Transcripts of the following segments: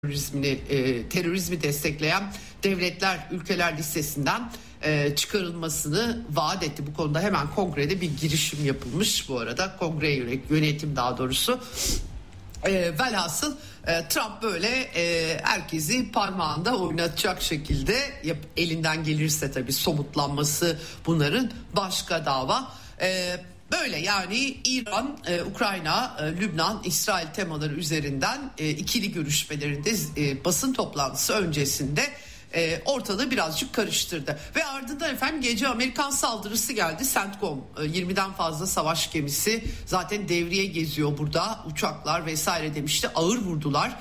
terörizmi destekleyen devletler, ülkeler listesinden çıkarılmasını vaat etti. Bu konuda hemen kongrede bir girişim yapılmış bu arada. Kongre yönetim daha doğrusu. Velhasıl Trump böyle herkesi parmağında oynatacak şekilde elinden gelirse tabii somutlanması bunların başka dava. Böyle yani İran, Ukrayna, Lübnan, İsrail temaları üzerinden ikili görüşmelerinde basın toplantısı öncesinde ortalığı birazcık karıştırdı. Ve ardından efendim gece Amerikan saldırısı geldi. CENTCOM 20'den fazla savaş gemisi zaten devriye geziyor burada, uçaklar vesaire demişti. Ağır vurdular.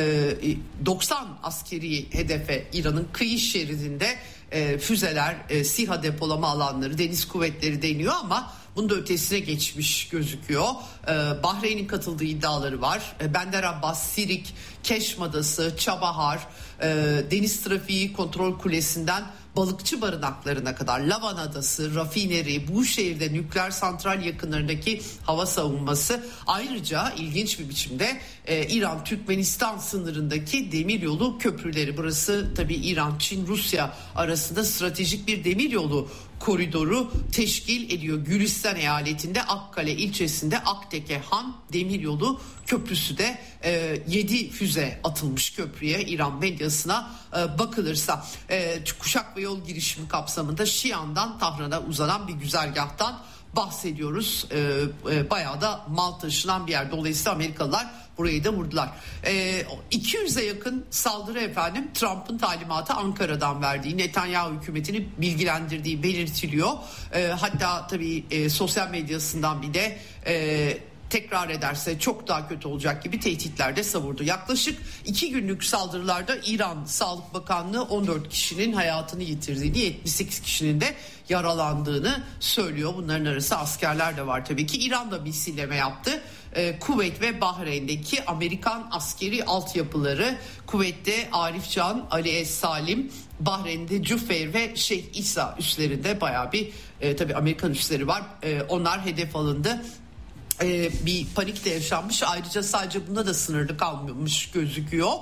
90 askeri hedefe İran'ın kıyı şeridinde füzeler, SİHA depolama alanları, deniz kuvvetleri deniyor ama bunun da ötesine geçmiş gözüküyor. Bahreyn'in katıldığı iddiaları var. Bender Abbas, Sirik, Keşm Adası, Çabahar, deniz trafiği kontrol kulesinden balıkçı barınaklarına kadar, Lavan Adası, rafineri, bu şehirde nükleer santral yakınlarındaki hava savunması, ayrıca ilginç bir biçimde İran-Türkmenistan sınırındaki demiryolu köprüleri. Burası tabii İran, Çin, Rusya arasında stratejik bir demiryolu koridoru teşkil ediyor. Gülistan eyaletinde Akkale ilçesinde Akteke Han Demiryolu Köprüsü de 7 füze atılmış köprüye İran medyasına bakılırsa. Kuşak ve yol girişimi kapsamında Şian'dan Tahran'a uzanan bir güzergahtan bahsediyoruz. Bayağı da mal taşınan bir yer. Dolayısıyla Amerikalılar burayı da vurdular. 200'e yakın saldırı efendim Trump'ın talimatı Ankara'dan verdiği, Netanyahu hükümetini bilgilendirdiği belirtiliyor. Hatta tabii sosyal medyasından bir de tekrar ederse çok daha kötü olacak gibi tehditler de savurdu. Yaklaşık 2 günlük saldırılarda İran Sağlık Bakanlığı 14 kişinin hayatını yitirdiğini, 78 kişinin de yaralandığını söylüyor. Bunların arasında askerler de var tabii ki. İran da misilleme yaptı. Kuveyt ve Bahreyn'deki Amerikan askeri altyapıları, Kuveyt'te Arif Can, Ali Es Salim, Bahreyn'de Cüfeyr ve Şeyh İsa üslerinde bayağı bir tabii Amerikan üsleri var. Onlar hedef alındı. Bir panik de yaşanmış. Ayrıca sadece bunda da sınırlı kalmamış gözüküyor.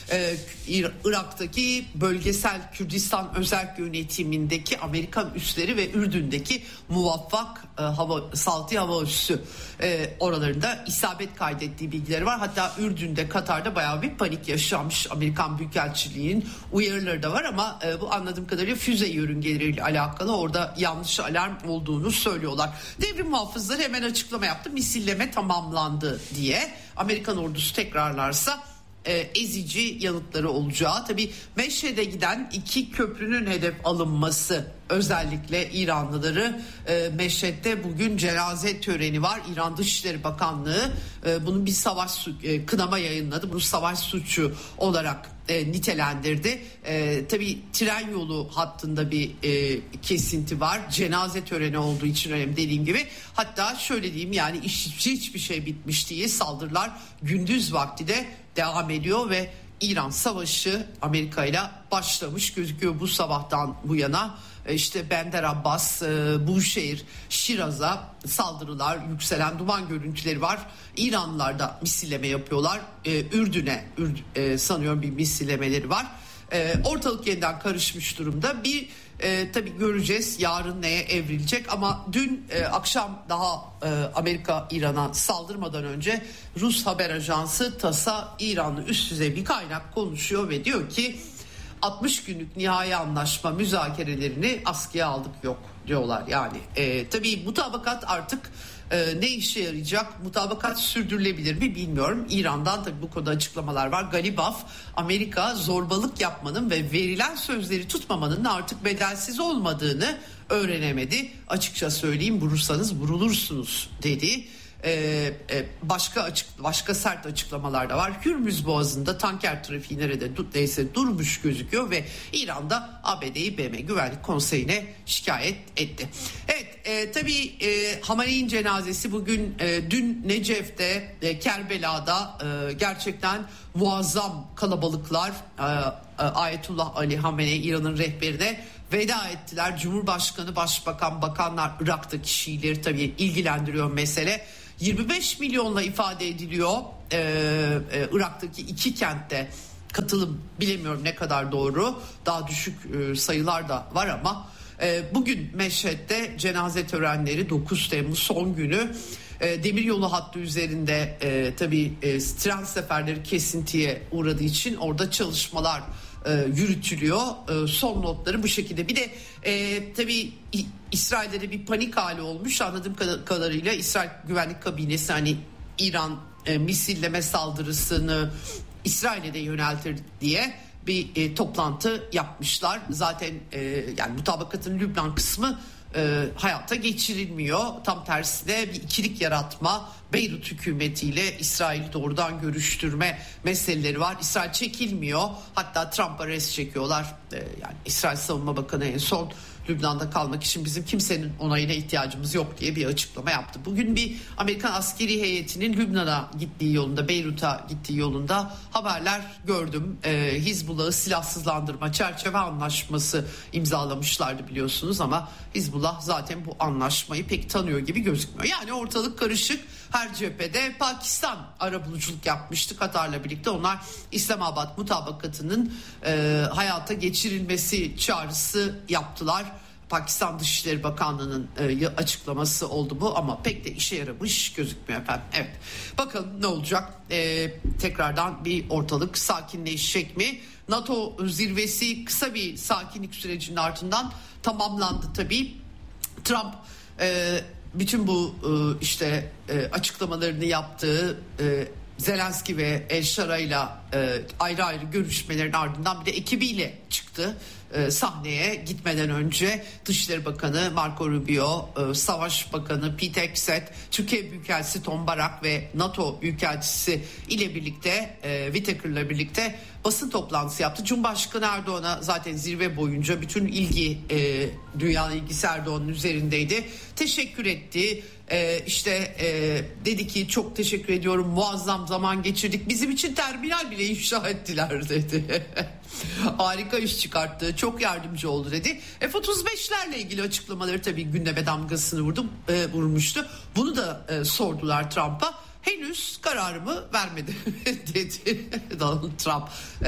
Irak'taki bölgesel Kürdistan özel yönetimindeki Amerikan üsleri ve Ürdün'deki muvaffak Salti hava üssü oralarında isabet kaydettiği bilgileri var. Hatta Ürdün'de, Katar'da bayağı bir panik yaşanmış. Amerikan Büyükelçiliği'nin uyarıları da var ama bu anladığım kadarıyla füze yörüngeleriyle alakalı orada yanlış alarm olduğunu söylüyorlar. Devrim muhafızları hemen açıklama yaptı. Misilleme tamamlandı diye. Amerikan ordusu tekrarlarsa ezici yanıtları olacağı. Tabii Meşhed'e giden 2 köprünün hedef alınması, özellikle İranlıları Meşhed'de bugün cenaze töreni var. İran Dışişleri Bakanlığı bunun bir savaş kınama yayınladı. Bunu savaş suçu olarak nitelendirdi. Tabii tren yolu hattında bir kesinti var. Cenaze töreni olduğu için önemli dediğim gibi. Hatta şöyle diyeyim yani hiçbir şey bitmiş diye saldırılar gündüz vakti de devam ediyor ve İran savaşı Amerika ile başlamış gözüküyor bu sabahtan bu yana. İşte Bender Abbas, Buşehir, Şiraz'a saldırılar, yükselen duman görüntüleri var. İranlılar da misilleme yapıyorlar. Ürdün'e sanıyorum bir misillemeleri var. Ortalık yeniden karışmış durumda. Tabii göreceğiz yarın neye evrilecek ama dün akşam daha Amerika İran'a saldırmadan önce Rus haber ajansı TAS'a İranlı üst düzey bir kaynak konuşuyor ve diyor ki 60 günlük nihai anlaşma müzakerelerini askıya aldık yok diyorlar. Yani tabii mutabakat artık ne işe yarayacak, mutabakat sürdürülebilir mi bilmiyorum. İran'dan tabii bu konuda açıklamalar var. Galibaf, Amerika zorbalık yapmanın ve verilen sözleri tutmamanın artık bedelsiz olmadığını öğrenemedi. Açıkça söyleyeyim, vurursanız vurulursunuz dedi. Başka sert açıklamalar da var. Hürmüz Boğazı'nda tanker trafiği neredeyse durmuş gözüküyor ve İran'da ABD'yi BM Güvenlik Konseyi'ne şikayet etti. Evet, tabii Hamaney'in cenazesi bugün dün Necef'te, Kerbela'da gerçekten muazzam kalabalıklar Ayetullah Ali Hamenei İran'ın rehberine veda ettiler. Cumhurbaşkanı, başbakan, bakanlar, Irak'taki Şiileri tabii ilgilendiriyor mesele. 25 milyonla ifade ediliyor Irak'taki 2 kentte katılım bilemiyorum ne kadar doğru, daha düşük sayılar da var ama bugün Meşhed'de cenaze törenleri 9 Temmuz son günü. Demiryolu hattı üzerinde tabii tren seferleri kesintiye uğradığı için orada çalışmalar yürütülüyor. Son notları bu şekilde. Bir de tabii İsrail'de de bir panik hali olmuş anladığım kadarıyla. İsrail Güvenlik Kabinesi hani İran misilleme saldırısını İsrail'e de yöneltir diye bir toplantı yapmışlar. Zaten yani mutabakatın Lübnan kısmı hayata geçirilmiyor. Tam tersine bir ikilik yaratma, Beyrut hükümetiyle İsrail'i doğrudan görüştürme meseleleri var. İsrail çekilmiyor. Hatta Trump'a res çekiyorlar. Yani İsrail Savunma Bakanı en son Lübnan'da kalmak için bizim kimsenin onayına ihtiyacımız yok diye bir açıklama yaptı. Bugün bir Amerikan askeri heyetinin Lübnan'a gittiği yolunda, Beyrut'a gittiği yolunda haberler gördüm. Hizbullah'ı silahsızlandırma çerçeve anlaşması imzalamışlardı biliyorsunuz ama Hizbullah zaten bu anlaşmayı pek tanıyor gibi gözükmüyor. Yani ortalık karışık. Her cephede Pakistan arabuluculuk yapmıştı Katar'la birlikte. Onlar İslamabad mutabakatının hayata geçirilmesi çağrısı yaptılar. Pakistan Dışişleri Bakanlığı'nın açıklaması oldu bu ama pek de işe yaramış gözükmüyor efendim. Evet, bakalım ne olacak? Tekrardan bir ortalık sakinleşecek mi? NATO zirvesi kısa bir sakinlik sürecinin ardından tamamlandı tabii. Trump bütün bu işte açıklamalarını yaptığı Zelenski ve El Shara'yla ayrı ayrı görüşmelerin ardından bir de ekibiyle çıktı sahneye gitmeden önce. Dışişleri Bakanı Marco Rubio, Savaş Bakanı Pete Hegseth, Türkiye Büyükelçisi Tom Barak ve NATO Büyükelçisi ile birlikte Whitaker'la birlikte basın toplantısı yaptı. Cumhurbaşkanı Erdoğan'a zaten zirve boyunca bütün ilgi, dünyanın ilgisi Erdoğan'ın üzerindeydi. Teşekkür etti. Dedi ki çok teşekkür ediyorum, muazzam zaman geçirdik, bizim için terminal bile inşa ettiler dedi. Harika iş çıkarttı, çok yardımcı oldu dedi. F-35'lerle ilgili açıklamaları tabii gündeme damgasını vurmuştu. Bunu da sordular Trump'a. Henüz kararımı vermedi dedi Donald Trump.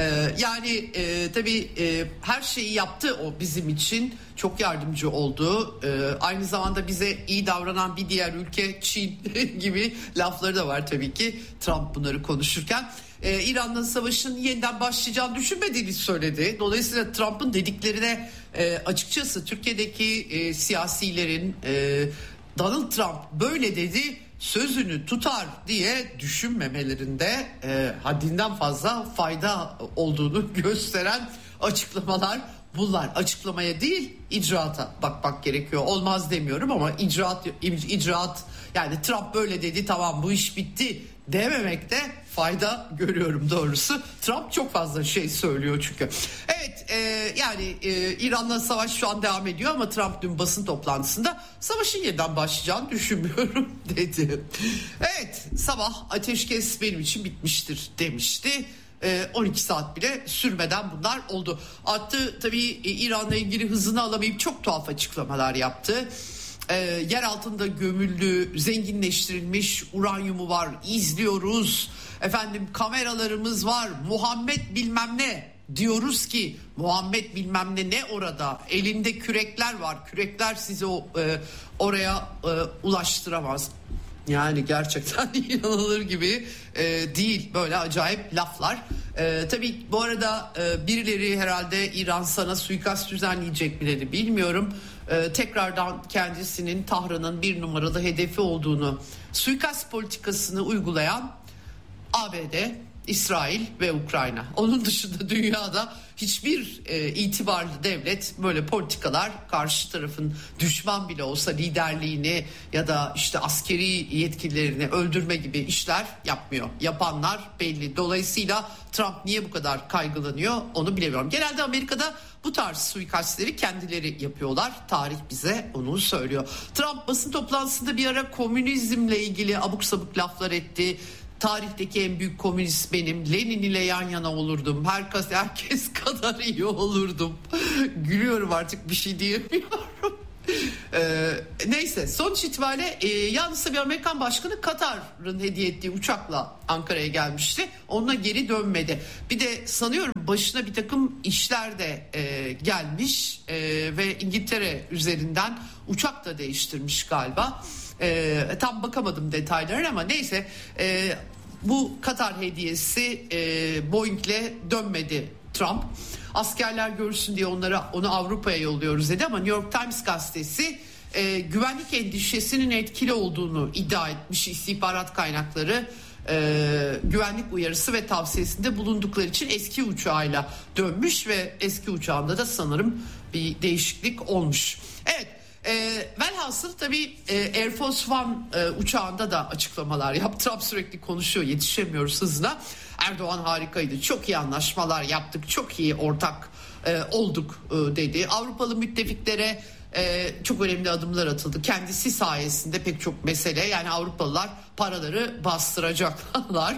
Tabii her şeyi yaptı o bizim için. Çok yardımcı oldu. Aynı zamanda bize iyi davranan bir diğer ülke Çin gibi lafları da var tabii ki Trump bunları konuşurken. İran'la savaşın yeniden başlayacağını düşünmediğini söyledi. Dolayısıyla Trump'ın dediklerine açıkçası Türkiye'deki siyasilerin Donald Trump böyle dedi, sözünü tutar diye düşünmemelerinde haddinden fazla fayda olduğunu gösteren açıklamalar bunlar. Açıklamaya değil, icraata bakmak gerekiyor. Olmaz demiyorum ama icraat yani Trump böyle dedi, tamam bu iş bitti dememekte fayda görüyorum doğrusu. Trump çok fazla şey söylüyor çünkü. Evet, İran'la savaş şu an devam ediyor ama Trump dün basın toplantısında savaşın yeniden başlayacağını düşünmüyorum dedi. Evet, sabah ateşkes benim için bitmiştir demişti. 12 saat bile sürmeden bunlar oldu. Attı tabii, İran'la ilgili hızını alamayıp çok tuhaf açıklamalar yaptı. Yer altında gömüldü, zenginleştirilmiş uranyumu var, izliyoruz. Efendim kameralarımız var, Muhammed bilmem ne diyoruz ki Muhammed bilmem ne orada, elinde kürekler var, kürekler sizi oraya ulaştıramaz. Yani gerçekten inanılır gibi değil, böyle acayip laflar. Tabii bu arada birileri herhalde İran sana suikast düzenleyecek mi dedi, bilmiyorum. Tekrardan kendisinin Tahran'ın bir numaralı hedefi olduğunu, suikast politikasını uygulayan ABD, İsrail ve Ukrayna. Onun dışında dünyada hiçbir itibarlı devlet böyle politikalar, karşı tarafın düşman bile olsa liderliğini ya da işte askeri yetkililerini öldürme gibi işler yapmıyor. Yapanlar belli. Dolayısıyla Trump niye bu kadar kaygılanıyor onu bilemiyorum. Genelde Amerika'da bu tarz suikastleri kendileri yapıyorlar. Tarih bize onu söylüyor. Trump basın toplantısında bir ara komünizmle ilgili abuk sabuk laflar etti. Tarihteki en büyük komünist benim. Lenin ile yan yana olurdum. Herkes kadar iyi olurdum. Gülüyorum, artık bir şey diyemiyorum. Neyse, sonuç itibariyle yalnız tabii Amerikan Başkanı Katar'ın hediye ettiği uçakla Ankara'ya gelmişti. Onunla geri dönmedi. Bir de sanıyorum başına bir takım işler de gelmiş ve İngiltere üzerinden uçak da değiştirmiş galiba. Tam bakamadım detaylarına ama neyse, bu Katar hediyesi Boeing'le dönmedi Trump. Askerler görsün diye onu Avrupa'ya yolluyoruz dedi ama New York Times gazetesi güvenlik endişesinin etkili olduğunu iddia etmiş. İstihbarat kaynakları güvenlik uyarısı ve tavsiyesinde bulundukları için eski uçağıyla dönmüş ve eski uçağında da sanırım bir değişiklik olmuş. Evet. Velhasıl tabii Air Force One uçağında da açıklamalar yaptı. Trump sürekli konuşuyor, yetişemiyoruz hızına. Erdoğan harikaydı, çok iyi anlaşmalar yaptık, çok iyi ortak olduk dedi. Avrupalı müttefiklere çok önemli adımlar atıldı. Kendisi sayesinde pek çok mesele, yani Avrupalılar paraları bastıracaklar.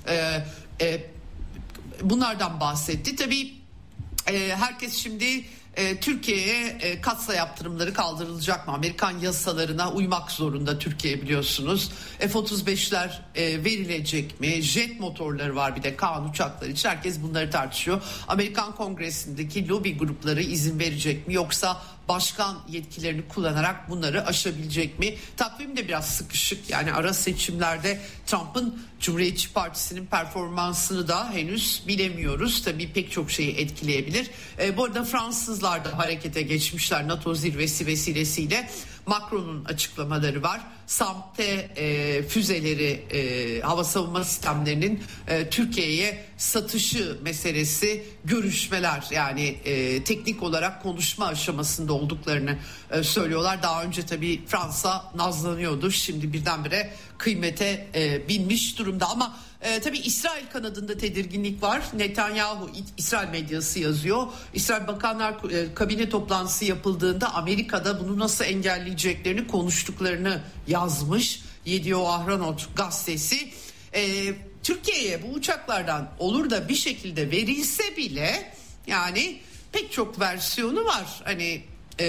Bunlardan bahsetti. Tabii herkes şimdi Türkiye'ye katsa yaptırımları kaldırılacak mı? Amerikan yasalarına uymak zorunda Türkiye, biliyorsunuz. F-35'ler verilecek mi? Jet motorları var bir de Kaan uçakları için. Herkes bunları tartışıyor. Amerikan Kongresi'ndeki lobi grupları izin verecek mi? Yoksa başkan yetkilerini kullanarak bunları aşabilecek mi? Takvim de biraz sıkışık. Yani ara seçimlerde Trump'ın Cumhuriyetçi Partisi'nin performansını da henüz bilemiyoruz. Tabii pek çok şeyi etkileyebilir. Bu arada Fransızlar da harekete geçmişler NATO zirvesi vesilesiyle. Macron'un açıklamaları var. SAMP-T füzeleri, hava savunma sistemlerinin Türkiye'ye satışı meselesi, görüşmeler, yani teknik olarak konuşma aşamasında olduklarını söylüyorlar. Daha önce tabii Fransa nazlanıyordu. Şimdi birdenbire kıymete binmiş durumda ama tabii İsrail kanadında tedirginlik var. Netanyahu, İsrail medyası yazıyor. İsrail Bakanlar Kabine toplantısı yapıldığında Amerika'da bunu nasıl engelleyeceklerini konuştuklarını yazmış. Yediot Ahronot gazetesi. Türkiye'ye bu uçaklardan olur da bir şekilde verilse bile, yani pek çok versiyonu var. Hani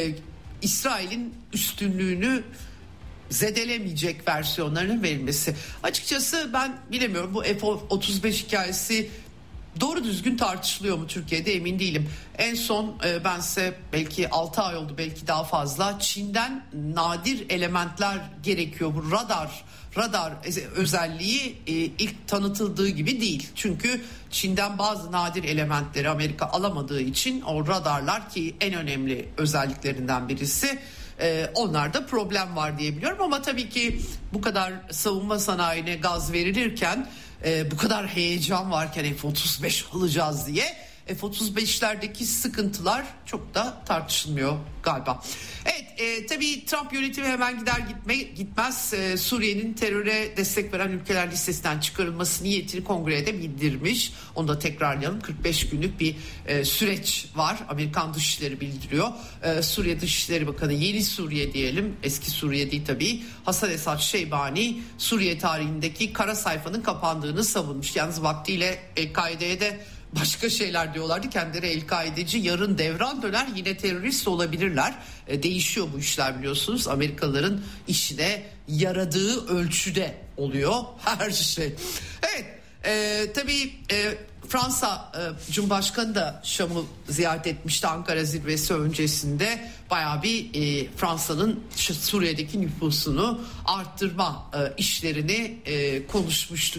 İsrail'in üstünlüğünü zedelemeyecek versiyonlarının verilmesi. Açıkçası ben bilemiyorum, bu F-35 hikayesi doğru düzgün tartışılıyor mu Türkiye'de, emin değilim. En son ben size belki 6 ay oldu, belki daha fazla, Çin'den nadir elementler gerekiyor. Bu radar özelliği ilk tanıtıldığı gibi değil. Çünkü Çin'den bazı nadir elementleri Amerika alamadığı için o radarlar, ki en önemli özelliklerinden birisi, onlarda problem var diye biliyorum. Ama tabii ki bu kadar savunma sanayine gaz verilirken, bu kadar heyecan varken F-35 alacağız diye F-35'lerdeki sıkıntılar çok da tartışılmıyor galiba. Evet, tabii Trump yönetimi hemen gitmez Suriye'nin teröre destek veren ülkeler listesinden çıkarılması niyetini kongreye de bildirmiş. Onu da tekrarlayalım. 45 günlük bir süreç var. Amerikan Dışişleri bildiriyor. Suriye Dışişleri Bakanı, Yeni Suriye diyelim, eski Suriye değil tabii, Hasan Esad Şeybani Suriye tarihindeki kara sayfanın kapandığını savunmuş. Yalnız vaktiyle El-Kaide'ye de başka şeyler diyorlardı. Kendileri El-Kaideci, yarın devran döner, yine terörist olabilirler. Değişiyor bu işler, biliyorsunuz. Amerikalıların işine yaradığı ölçüde oluyor her şey. Evet, tabii Fransa Cumhurbaşkanı da Şam'ı ziyaret etmişti Ankara zirvesi öncesinde. Bayağı bir Fransa'nın Suriye'deki nüfusunu arttırma işlerini konuşmuştu.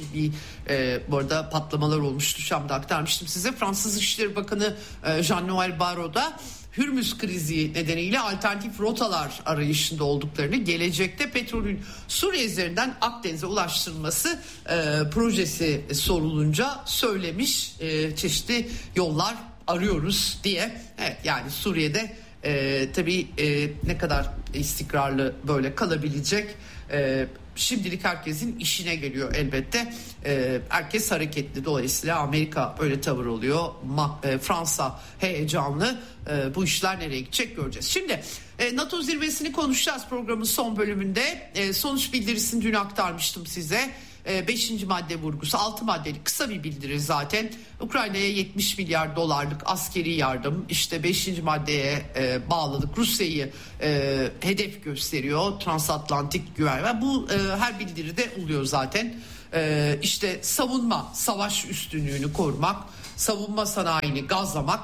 Bu arada patlamalar olmuştu, Şam'da aktarmıştım size. Fransız Dışişleri Bakanı Jean-Noël Barrot da Hürmüz krizi nedeniyle alternatif rotalar arayışında olduklarını, gelecekte petrolün Suriye üzerinden Akdeniz'e ulaştırılması projesi sorulunca söylemiş. Çeşitli yollar arıyoruz diye. Evet, yani Suriye'de tabii ne kadar istikrarlı böyle kalabilecek, şimdilik herkesin işine geliyor elbette. Herkes hareketli, dolayısıyla Amerika öyle tavır oluyor, Fransa heyecanlı. Bu işler nereye gidecek göreceğiz. Şimdi NATO zirvesini konuşacağız programın son bölümünde. Sonuç bildirisini dün aktarmıştım size. 5. madde vurgusu, 6 maddelik kısa bir bildiri zaten. Ukrayna'ya 70 milyar dolarlık askeri yardım, işte 5. maddeye bağlılık, Rusya'yı hedef gösteriyor, transatlantik güven. Bu her bildiride oluyor zaten. İşte savunma, savaş üstünlüğünü korumak, savunma sanayini gazlamak.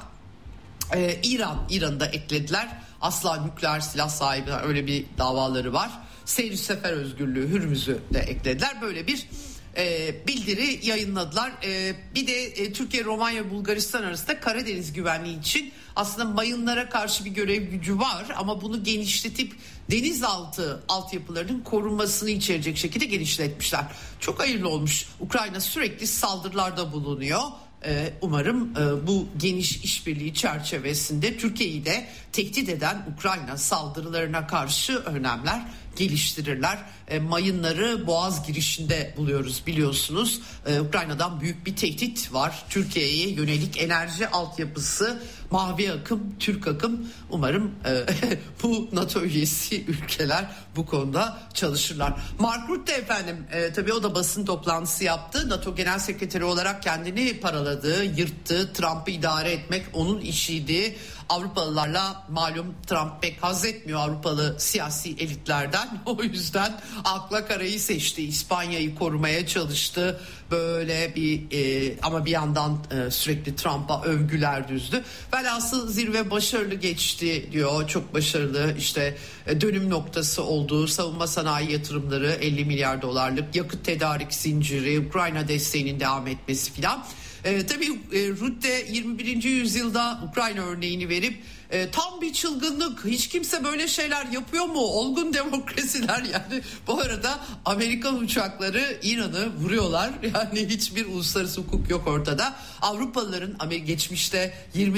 İran'ı da eklediler. Asla nükleer silah sahibi, öyle bir davaları var. Seyir sefer özgürlüğü, Hürmüz'ü de eklediler. Böyle bir bildiri yayınladılar. Bir de Türkiye, Romanya, Bulgaristan arasında Karadeniz güvenliği için aslında mayınlara karşı bir görev gücü var ama bunu genişletip denizaltı altyapılarının korunmasını içerecek şekilde genişletmişler. Çok hayırlı olmuş. Ukrayna sürekli saldırılarda bulunuyor. Umarım bu geniş işbirliği çerçevesinde Türkiye'yi de tehdit eden Ukrayna saldırılarına karşı önlemler geliştirirler. Mayınları Boğaz girişinde buluyoruz, biliyorsunuz. Ukrayna'dan büyük bir tehdit var. Türkiye'ye yönelik enerji altyapısı, mavi akım, Türk akım. Umarım bu NATO üyesi ülkeler bu konuda çalışırlar. Mark Rutte efendim, tabii o da basın toplantısı yaptı. NATO Genel Sekreteri olarak kendini paraladı, yırttı. Trump'ı idare etmek onun işiydi. Avrupalılarla malum Trump pek haz etmiyor Avrupalı siyasi elitlerden. O yüzden akla karayı seçti. İspanya'yı korumaya çalıştı. Böyle bir ama bir yandan sürekli Trump'a övgüler düzdü. Velhasıl zirve başarılı geçti diyor. Çok başarılı, işte dönüm noktası olduğu savunma sanayi yatırımları, 50 milyar dolarlık yakıt tedarik zinciri, Ukrayna desteğinin devam etmesi filan. Tabii Rutte 21. yüzyılda Ukrayna örneğini verip tam bir çılgınlık, hiç kimse böyle şeyler yapıyor mu, olgun demokrasiler, yani bu arada Amerikan uçakları İran'ı vuruyorlar, yani hiçbir uluslararası hukuk yok ortada. Avrupalıların geçmişte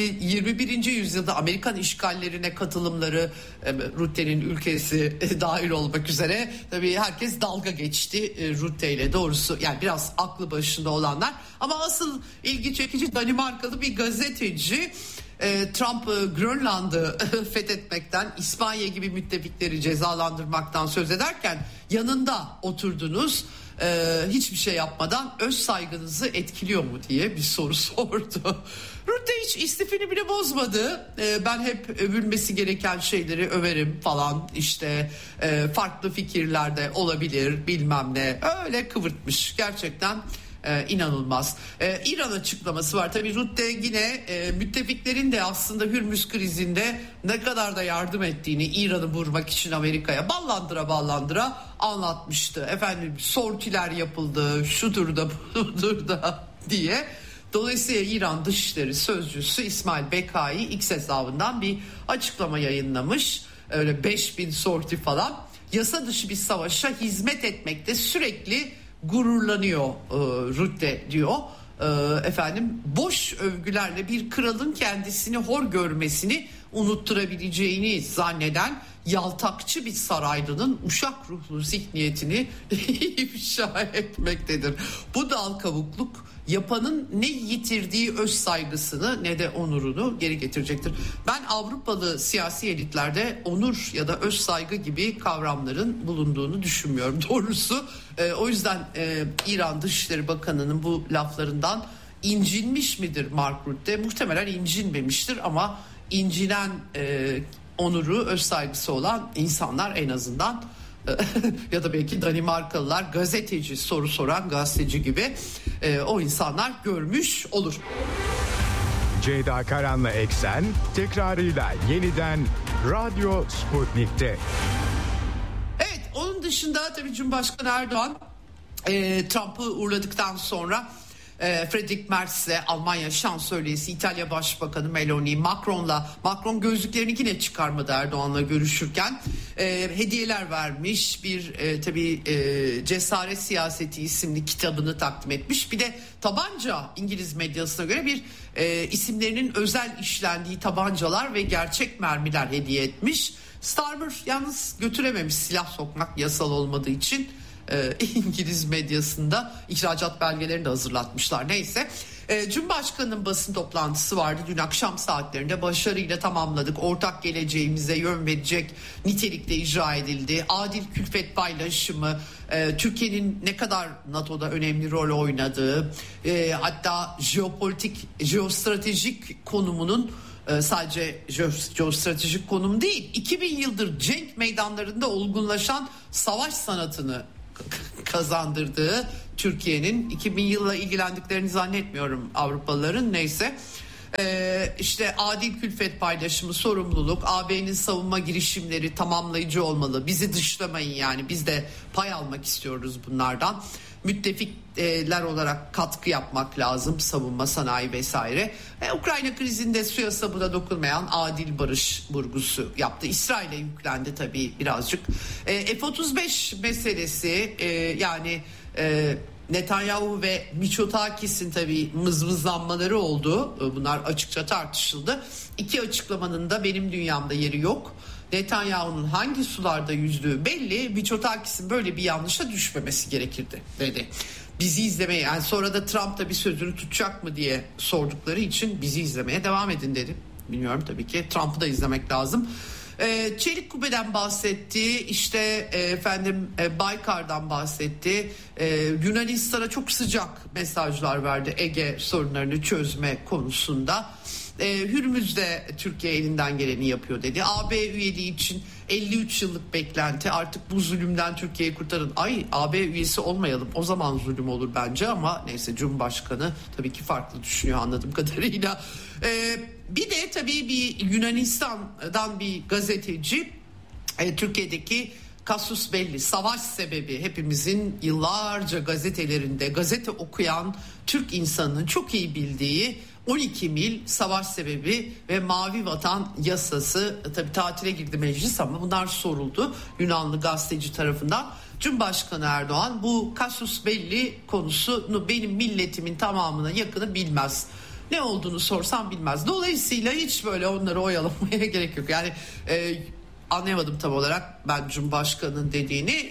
21. yüzyılda Amerikan işgallerine katılımları, Rutte'nin ülkesi dahil olmak üzere, tabii herkes dalga geçti Rutte ile, doğrusu yani biraz aklı başında olanlar. Ama asıl ilgi çekici Danimarkalı bir gazeteci Trump Grönland'ı fethetmekten, İspanya gibi müttefikleri cezalandırmaktan söz ederken yanında oturdunuz, hiçbir şey yapmadan öz saygınızı etkiliyor mu diye bir soru sordu. Rutte hiç istifini bile bozmadı. Ben hep övülmesi gereken şeyleri överim falan, işte farklı fikirlerde olabilir bilmem ne, öyle kıvırtmış gerçekten. İnanılmaz. İran açıklaması var. Tabii Rutte yine müttefiklerin de aslında Hürmüz krizinde ne kadar da yardım ettiğini, İran'ı vurmak için Amerika'ya ballandıra anlatmıştı. Efendim sortiler yapıldı, şudur da budur da diye. Dolayısıyla İran Dışişleri Sözcüsü İsmail Bekai X hesabından bir açıklama yayınlamış. Öyle 5000 sorti falan. Yasa dışı bir savaşa hizmet etmekte sürekli gururlanıyor Rutte diyor. Efendim boş övgülerle bir kralın kendisini hor görmesini unutturabileceğini zanneden yaltakçı bir saraylının uşak ruhlu zihniyetini ifşa etmektedir. Bu dal kavukluk yapanın ne yitirdiği öz saygısını ne de onurunu geri getirecektir. Ben Avrupalı siyasi elitlerde onur ya da öz saygı gibi kavramların bulunduğunu düşünmüyorum doğrusu. O yüzden İran Dışişleri Bakanı'nın bu laflarından incinmiş midir Mark Rutte? Muhtemelen incinmemiştir ama incinen onuru, öz saygısı olan insanlar en azından ya da belki Danimarkalılar, gazeteci, soru soran gazeteci gibi o insanlar görmüş olur. Ceyda Karan'la Eksen tekrarıyla yeniden Radyo Sputnik'te. Evet, onun dışında tabii Cumhurbaşkanı Erdoğan Trump'ı uğurladıktan sonra Friedrich Merz'le Almanya Şansölyesi, İtalya Başbakanı Meloni, Macron gözlüklerini yine çıkarmadı Erdoğan'la görüşürken, hediyeler vermiş, bir tabii Cesaret Siyaseti isimli kitabını takdim etmiş. Bir de tabanca, İngiliz medyasına göre bir isimlerinin özel işlendiği tabancalar ve gerçek mermiler hediye etmiş. Starmer yalnız götürememiş, silah sokmak yasal olmadığı için. İngiliz medyasında ihracat belgelerini de hazırlatmışlar. Neyse, Cumhurbaşkanı'nın basın toplantısı vardı dün akşam saatlerinde, başarıyla tamamladık. Ortak geleceğimize yön verecek nitelikte icra edildi. Adil külfet paylaşımı, Türkiye'nin ne kadar NATO'da önemli rol oynadığı, hatta jeostratejik konumunun sadece jeostratejik konum değil, 2000 yıldır cenk meydanlarında olgunlaşan savaş sanatını kazandırdığı Türkiye'nin, 2000 yılla ilgilendiklerini zannetmiyorum Avrupalıların, neyse. İşte adil külfet paylaşımı, sorumluluk, AB'nin savunma girişimleri tamamlayıcı olmalı. Bizi dışlamayın, yani biz de pay almak istiyoruz bunlardan. Müttefikler olarak katkı yapmak lazım, savunma sanayi vesaire. Ukrayna krizinde suya sabuna dokunmayan adil barış vurgusu yaptı. İsrail'e yüklendi tabii birazcık. F-35 meselesi, yani Netanyahu ve Mitsotakis'in tabii mızmızlanmaları oldu. Bunlar açıkça tartışıldı. İki açıklamanın da benim dünyamda yeri yok. Netanyahu'nun hangi sularda yüzdüğü belli. Mitsotakis'in böyle bir yanlışa düşmemesi gerekirdi dedi. Bizi izlemeye, yani sonra da Trump da bir sözünü tutacak mı diye sordukları için bizi izlemeye devam edin dedi. Bilmiyorum, tabii ki Trump'ı da izlemek lazım. Çelik Kubbe'den bahsetti, işte Baykar'dan bahsetti. Yunanistan'a çok sıcak mesajlar verdi Ege sorunlarını çözme konusunda. Hürmüz'de Türkiye elinden geleni yapıyor dedi. AB üyeliği için 53 yıllık beklenti, artık bu zulümden Türkiye'yi kurtarın. AB üyesi olmayalım, o zaman zulüm olur bence, ama neyse, Cumhurbaşkanı tabii ki farklı düşünüyor anladığım kadarıyla. Bir de tabii bir Yunanistan'dan bir gazeteci Türkiye'deki kasus belli, savaş sebebi, hepimizin yıllarca gazetelerinde gazete okuyan Türk insanının çok iyi bildiği 12 mil savaş sebebi ve Mavi Vatan yasası. Tabii tatile girdi meclis ama bunlar soruldu Yunanlı gazeteci tarafından. Cumhurbaşkanı Erdoğan bu kasus belli konusunu benim milletimin tamamına yakını bilmez. Ne olduğunu sorsam bilmez. Dolayısıyla hiç böyle onları oyalamaya gerek yok. Yani anlayamadım tam olarak ben Cumhurbaşkanı'nın dediğini.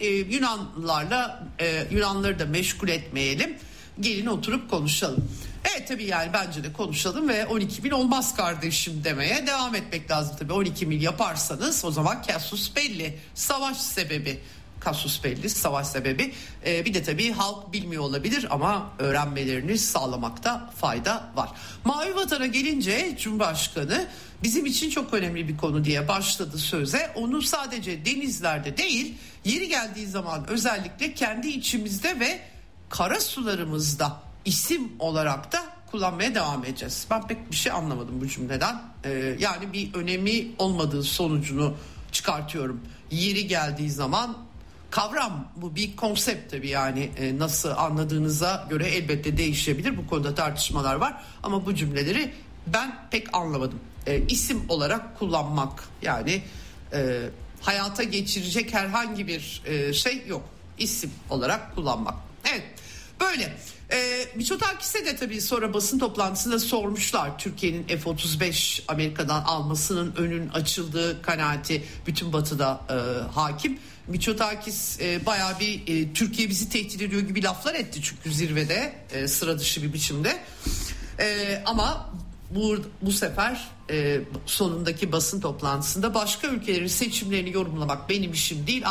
Yunanlıları da meşgul etmeyelim. Gelin oturup konuşalım. Evet tabii, yani bence de konuşalım ve 12 bin olmaz kardeşim demeye devam etmek lazım tabii. 12 mil yaparsanız o zaman kasus belli, savaş sebebi. Kasus belli, savaş sebebi. Bir de tabii halk bilmiyor olabilir ama öğrenmelerini sağlamakta fayda var. Mavi Vatan'a gelince Cumhurbaşkanı bizim için çok önemli bir konu diye başladı söze. Onu sadece denizlerde değil, yeri geldiği zaman özellikle kendi içimizde ve kara sularımızda isim olarak da kullanmaya devam edeceğiz. Ben pek bir şey anlamadım bu cümleden. Yani bir önemi olmadığı sonucunu çıkartıyorum. Yeri geldiği zaman kavram, bu bir konsept tabii, yani nasıl anladığınıza göre elbette değişebilir. Bu konuda tartışmalar var ama bu cümleleri ben pek anlamadım. İsim olarak kullanmak, yani hayata geçirecek herhangi bir şey yok. İsim olarak kullanmak. Evet, böyle. Mitsotakis'e de tabii sonra basın toplantısında sormuşlar. Türkiye'nin F-35 Amerika'dan almasının önün açıldığı kanaati bütün batıda hakim. Mitsotakis bayağı bir Türkiye bizi tehdit ediyor gibi laflar etti çünkü zirvede, sıra dışı bir biçimde. Ama bu sefer sonundaki basın toplantısında başka ülkelerin seçimlerini yorumlamak benim işim değil.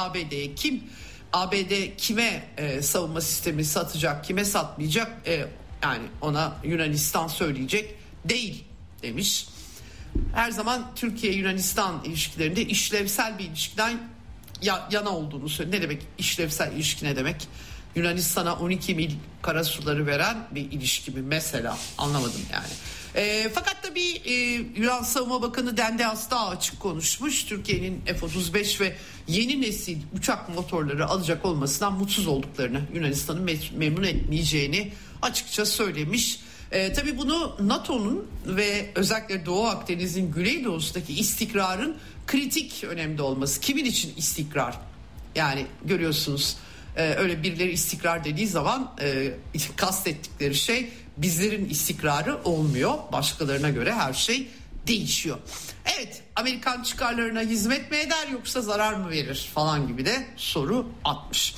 ABD kime savunma sistemi satacak, kime satmayacak, yani ona Yunanistan söyleyecek değil demiş. Her zaman Türkiye-Yunanistan ilişkilerinde işlevsel bir ilişkiden yana olduğunu söylüyor. Ne demek işlevsel ilişki, ne demek? Yunanistan'a 12 mil karasuları veren bir ilişki mi mesela, anlamadım yani. Fakat tabii Yunan Savunma Bakanı Dendeas daha açık konuşmuş. Türkiye'nin F-35 ve yeni nesil uçak motorları alacak olmasından mutsuz olduklarını, Yunanistan'ı memnun etmeyeceğini açıkça söylemiş. Tabii bunu NATO'nun ve özellikle Doğu Akdeniz'in güneydoğusundaki istikrarın kritik önemde olması. Kimin için istikrar? Yani görüyorsunuz, öyle birileri istikrar dediği zaman kastettikleri şey bizlerin istikrarı olmuyor. Başkalarına göre her şey değişiyor. Evet, Amerikan çıkarlarına hizmet mi eder yoksa zarar mı verir falan gibi de soru atmış.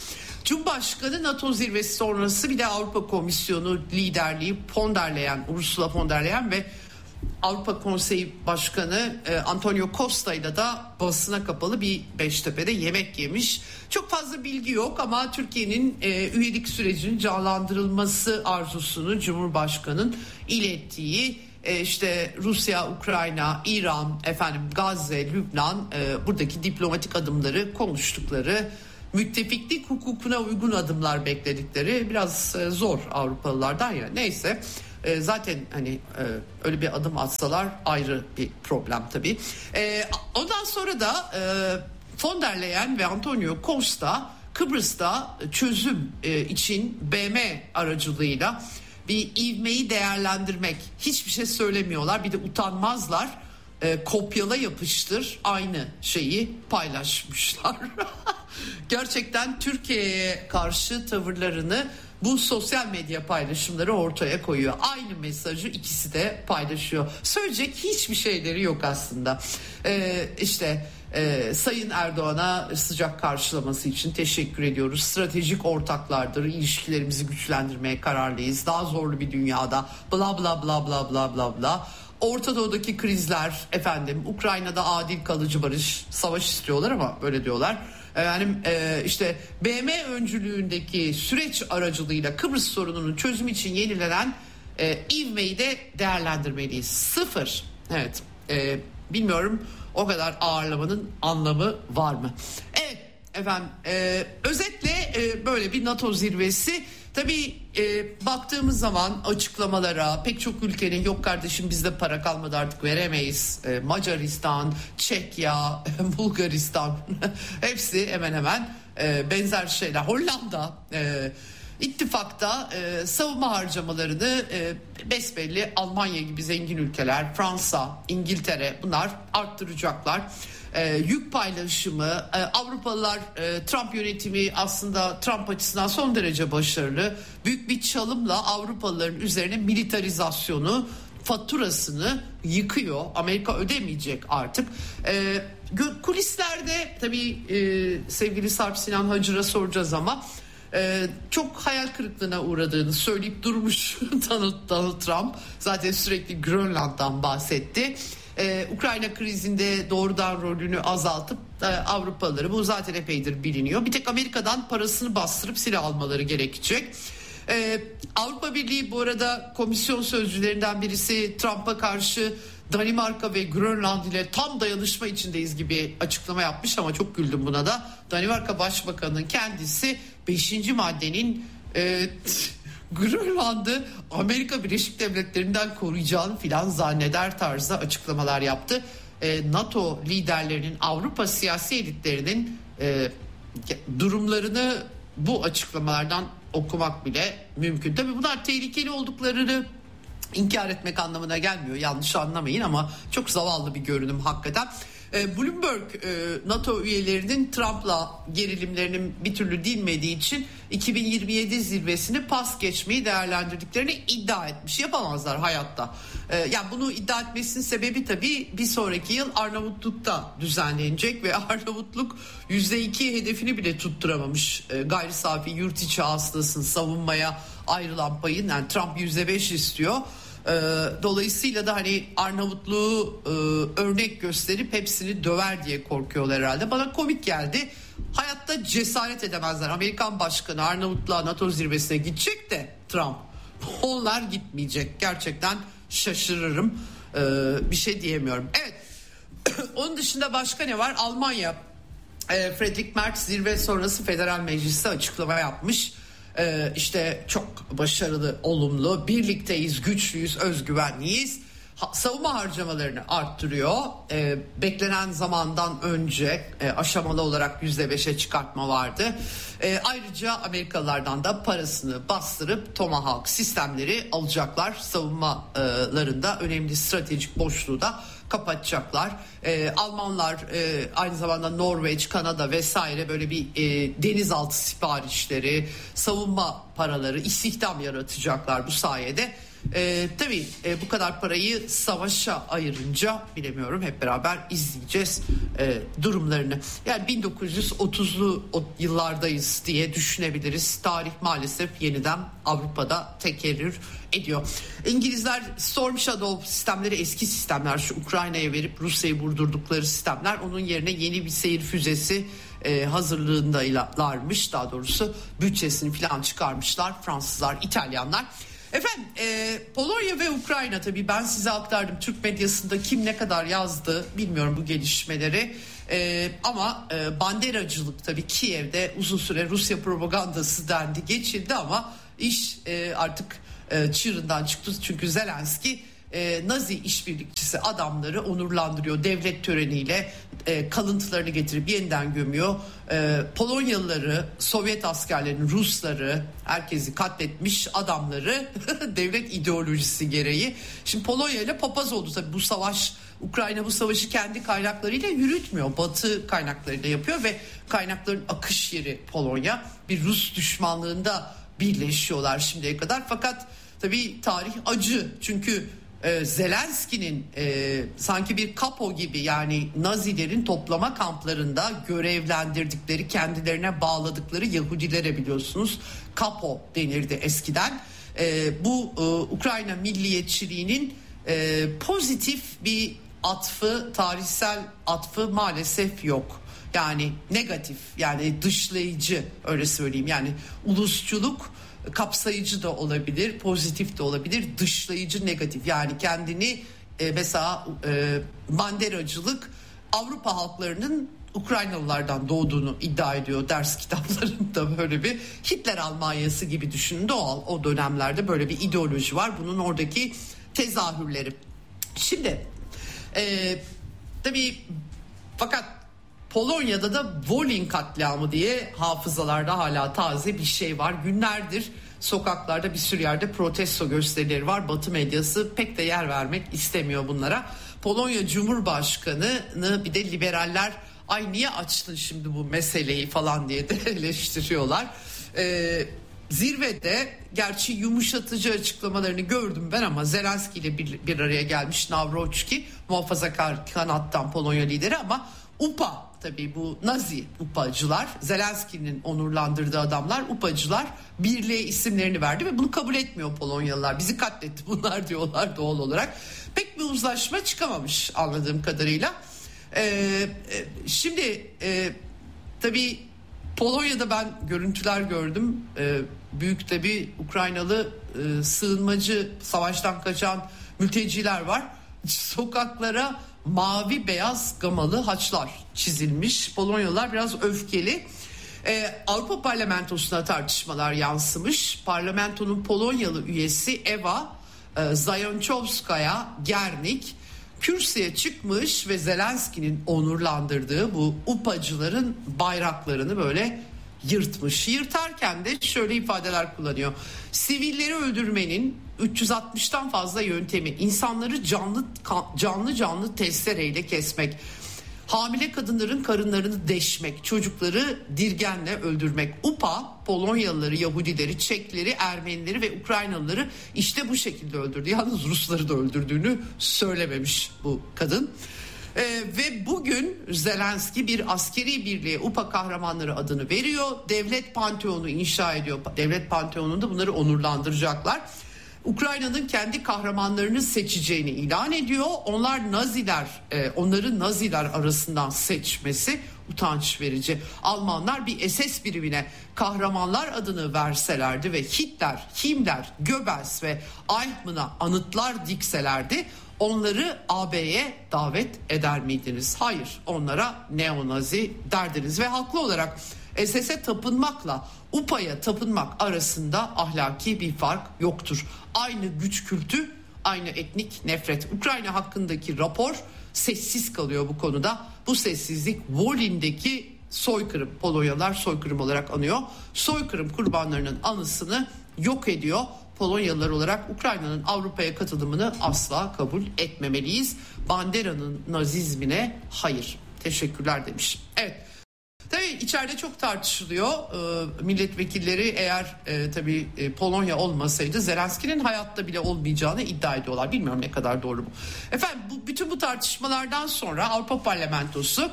Cumhurbaşkanı NATO zirvesi sonrası bir de Avrupa Komisyonu liderliği Ursula von der Leyen ve Avrupa Konseyi Başkanı Antonio Costa ile de basına kapalı bir Beştepe'de yemek yemiş. Çok fazla bilgi yok ama Türkiye'nin üyelik sürecinin canlandırılması arzusunu Cumhurbaşkanı'nın ilettiği, işte Rusya, Ukrayna, İran, Gazze, Lübnan, buradaki diplomatik adımları konuştukları, müttefiklik hukukuna uygun adımlar bekledikleri, biraz zor Avrupalılardan ya. Neyse. Zaten öyle bir adım atsalar ayrı bir problem tabii. Ondan sonra da von der Leyen ve Antonio Costa Kıbrıs'ta çözüm için BM aracılığıyla bir ivmeyi değerlendirmek, hiçbir şey söylemiyorlar, bir de utanmazlar, kopyala yapıştır aynı şeyi paylaşmışlar. Gerçekten Türkiye'ye karşı tavırlarını bu sosyal medya paylaşımları ortaya koyuyor. Aynı mesajı ikisi de paylaşıyor. Söyleyecek hiçbir şeyleri yok aslında. Sayın Erdoğan'a sıcak karşılaması için teşekkür ediyoruz. Stratejik ortaklardır. İlişkilerimizi güçlendirmeye kararlıyız. Daha zorlu bir dünyada bla bla bla bla bla bla bla. Orta Doğu'daki krizler, Ukrayna'da adil kalıcı barış, savaş istiyorlar ama böyle diyorlar. BM öncülüğündeki süreç aracılığıyla Kıbrıs sorununun çözümü için yenilenen ivmeyi de değerlendirmeliyiz. 0. Evet. Bilmiyorum, o kadar ağırlamanın anlamı var mı? Evet efendim, özetle böyle bir NATO zirvesi. Tabii baktığımız zaman açıklamalara, pek çok ülkenin yok kardeşim bizde para kalmadı artık veremeyiz. Macaristan, Çekya, Bulgaristan hepsi hemen hemen benzer şeyler. Hollanda ittifakta savunma harcamalarını besbelli Almanya gibi zengin ülkeler, Fransa, İngiltere, bunlar arttıracaklar. Yük paylaşımı, Avrupalılar, Trump yönetimi aslında Trump açısından son derece başarılı. Büyük bir çalımla Avrupalıların üzerine militarizasyonu, faturasını yıkıyor. Amerika ödemeyecek artık. Kulislerde tabii sevgili Sarp Sinan Hacır'a soracağız ama çok hayal kırıklığına uğradığını söyleyip durmuş Donald Trump. Zaten sürekli Grönland'dan bahsetti. Ukrayna krizinde doğrudan rolünü azaltıp Avrupalıları, bu zaten epeydir biliniyor, bir tek Amerika'dan parasını bastırıp silah almaları gerekecek. Avrupa Birliği bu arada komisyon sözcülerinden birisi Trump'a karşı Danimarka ve Grönland ile tam dayanışma içindeyiz gibi açıklama yapmış ama çok güldüm buna da. Danimarka Başbakanı'nın kendisi 5. maddenin Grönland'ı Amerika Birleşik Devletleri'nden koruyacağını filan zanneder tarzda açıklamalar yaptı. NATO liderlerinin, Avrupa siyasi elitlerinin durumlarını bu açıklamalardan okumak bile mümkün. Tabii bunlar tehlikeli olduklarını inkar etmek anlamına gelmiyor, yanlış anlamayın, ama çok zavallı bir görünüm hakikaten. Bloomberg NATO üyelerinin Trump'la gerilimlerinin bir türlü dinmediği için 2027 zirvesini pas geçmeyi değerlendirdiklerini iddia etmiş. Yapamazlar hayatta. Yani bunu iddia etmesinin sebebi tabii bir sonraki yıl Arnavutluk'ta düzenlenecek ve Arnavutluk %2 hedefini bile tutturamamış. Gayri safi yurt içi hasılasını savunmaya ayrılan payın, yani Trump %5 istiyor. Dolayısıyla da Arnavutluğu örnek gösterip hepsini döver diye korkuyorlar herhalde. Bana komik geldi. Hayatta cesaret edemezler. Amerikan başkanı Arnavutluğa NATO zirvesine gidecek de Trump, onlar gitmeyecek. Gerçekten şaşırırım. Bir şey diyemiyorum. Evet. Onun dışında başka ne var? Almanya, Friedrich Merz zirve sonrası Federal Meclis'te açıklama yapmış. Çok başarılı, olumlu, birlikteyiz, güçlüyüz, özgüvenliyiz. Savunma harcamalarını arttırıyor. Beklenen zamandan önce aşamalı olarak %5'e çıkartma vardı. Ayrıca Amerikalılardan da parasını bastırıp Tomahawk sistemleri alacaklar. Savunmalarında önemli stratejik boşluğu da kapatacaklar. Almanlar aynı zamanda Norveç, Kanada vesaire böyle bir denizaltı siparişleri, savunma paraları, istihdam yaratacaklar bu sayede. Tabii bu kadar parayı savaşa ayırınca bilemiyorum, hep beraber izleyeceğiz durumlarını. Yani 1930'lu yıllardayız diye düşünebiliriz. Tarih maalesef yeniden Avrupa'da tekerrür ediyor. İngilizler Storm Shadow sistemleri, eski sistemler, şu Ukrayna'ya verip Rusya'yı vurdurdukları sistemler, onun yerine yeni bir seyir füzesi hazırlığındalarmış, daha doğrusu bütçesini falan çıkarmışlar Fransızlar, İtalyanlar. Efendim Polonya ve Ukrayna, tabii ben size aktardım, Türk medyasında kim ne kadar yazdı bilmiyorum bu gelişmeleri. Ama banderacılık tabii Kiev'de uzun süre Rusya propagandası dendi geçildi ama iş artık çığırından çıktı. Çünkü Zelenski Nazi işbirlikçisi adamları onurlandırıyor, devlet töreniyle kalıntılarını getirip yeniden gömüyor. Polonyalıları, Sovyet askerlerini, Rusları, herkesi katletmiş adamları devlet ideolojisi gereği. Şimdi Polonya ile papaz oldu tabii bu savaş. Ukrayna bu savaşı kendi kaynaklarıyla yürütmüyor. Batı kaynaklarıyla yapıyor ve kaynakların akış yeri Polonya. Bir Rus düşmanlığında birleşiyorlar şimdiye kadar. Fakat tabii tarih acı, çünkü Zelenski'nin sanki bir kapo gibi, yani Nazilerin toplama kamplarında görevlendirdikleri, kendilerine bağladıkları Yahudilere biliyorsunuz kapo denirdi eskiden. Bu Ukrayna milliyetçiliğinin pozitif bir atfı, tarihsel atfı maalesef yok. Yani negatif, yani dışlayıcı, öyle söyleyeyim. Yani ulusçuluk kapsayıcı da olabilir, pozitif de olabilir, dışlayıcı negatif. Yani kendini mesela banderacılık Avrupa halklarının Ukraynalılardan doğduğunu iddia ediyor ders kitaplarında, böyle bir Hitler Almanyası gibi düşünün, doğal o dönemlerde böyle bir ideoloji var, bunun oradaki tezahürleri. Şimdi tabii fakat Polonya'da da Volyn katliamı diye hafızalarda hala taze bir şey var. Günlerdir sokaklarda bir sürü yerde protesto gösterileri var. Batı medyası pek de yer vermek istemiyor bunlara. Polonya Cumhurbaşkanı'nı bir de liberaller ay niye açtın şimdi bu meseleyi falan diye de eleştiriyorlar. Zirvede gerçi yumuşatıcı açıklamalarını gördüm ben ama Zelenski ile bir araya gelmiş Nawroczki, muhafazakar kanattan Polonya lideri, ama UPA, tabii bu Nazi UPA'cılar, Zelenski'nin onurlandırdığı adamlar, UPA'cılar birliğe isimlerini verdi ve bunu kabul etmiyor Polonyalılar. Bizi katletti bunlar diyorlar doğal olarak. Pek bir uzlaşma çıkamamış anladığım kadarıyla. Şimdi tabii Polonya'da ben görüntüler gördüm. Büyük tabii Ukraynalı sığınmacı, savaştan kaçan mülteciler var. Sokaklara mavi beyaz gamalı haçlar çizilmiş. Polonyalılar biraz öfkeli. Avrupa Parlamentosu'na tartışmalar yansımış. Parlamentonun Polonyalı üyesi Eva Zajączkowska Gernik kürsüye çıkmış ve Zelenski'nin onurlandırdığı bu UPA'cıların bayraklarını böyle yırtmış. Yırtarken de şöyle ifadeler kullanıyor. Sivilleri öldürmenin 360'tan fazla yöntemi, insanları canlı testereyle kesmek, hamile kadınların karınlarını deşmek, çocukları dirgenle öldürmek. UPA Polonyalıları, Yahudileri, Çekleri, Ermenileri ve Ukraynalıları işte bu şekilde öldürdü. Yalnız Rusları da öldürdüğünü söylememiş bu kadın. Ve bugün Zelenski bir askeri birliğe UPA kahramanları adını veriyor. Devlet Panteonu inşa ediyor. Devlet Panteonu'nda bunları onurlandıracaklar. Ukrayna'nın kendi kahramanlarını seçeceğini ilan ediyor. Onları Naziler arasından seçmesi utanç verici. Almanlar bir SS birimine kahramanlar adını verselerdi ve Hitler, Himmler, Goebbels ve Eichmann'a anıtlar dikselerdi, onları AB'ye davet eder miydiniz? Hayır, onlara neonazi derdiniz ve haklı olarak. SS'e tapınmakla UPA'ya tapınmak arasında ahlaki bir fark yoktur. Aynı güç kültü, aynı etnik nefret. Ukrayna hakkındaki rapor sessiz kalıyor bu konuda. Bu sessizlik Volyn'deki soykırım, Polonyalılar soykırım olarak anıyor. Soykırım kurbanlarının anısını yok ediyor. Polonyalılar olarak Ukrayna'nın Avrupa'ya katılımını asla kabul etmemeliyiz. Bandera'nın nazizmine hayır. Teşekkürler demiş. Evet. Tabii içeride çok tartışılıyor. Milletvekilleri eğer tabii Polonya olmasaydı Zelenski'nin hayatta bile olmayacağını iddia ediyorlar. Bilmiyorum ne kadar doğru bu. Efendim bütün bu tartışmalardan sonra Avrupa Parlamentosu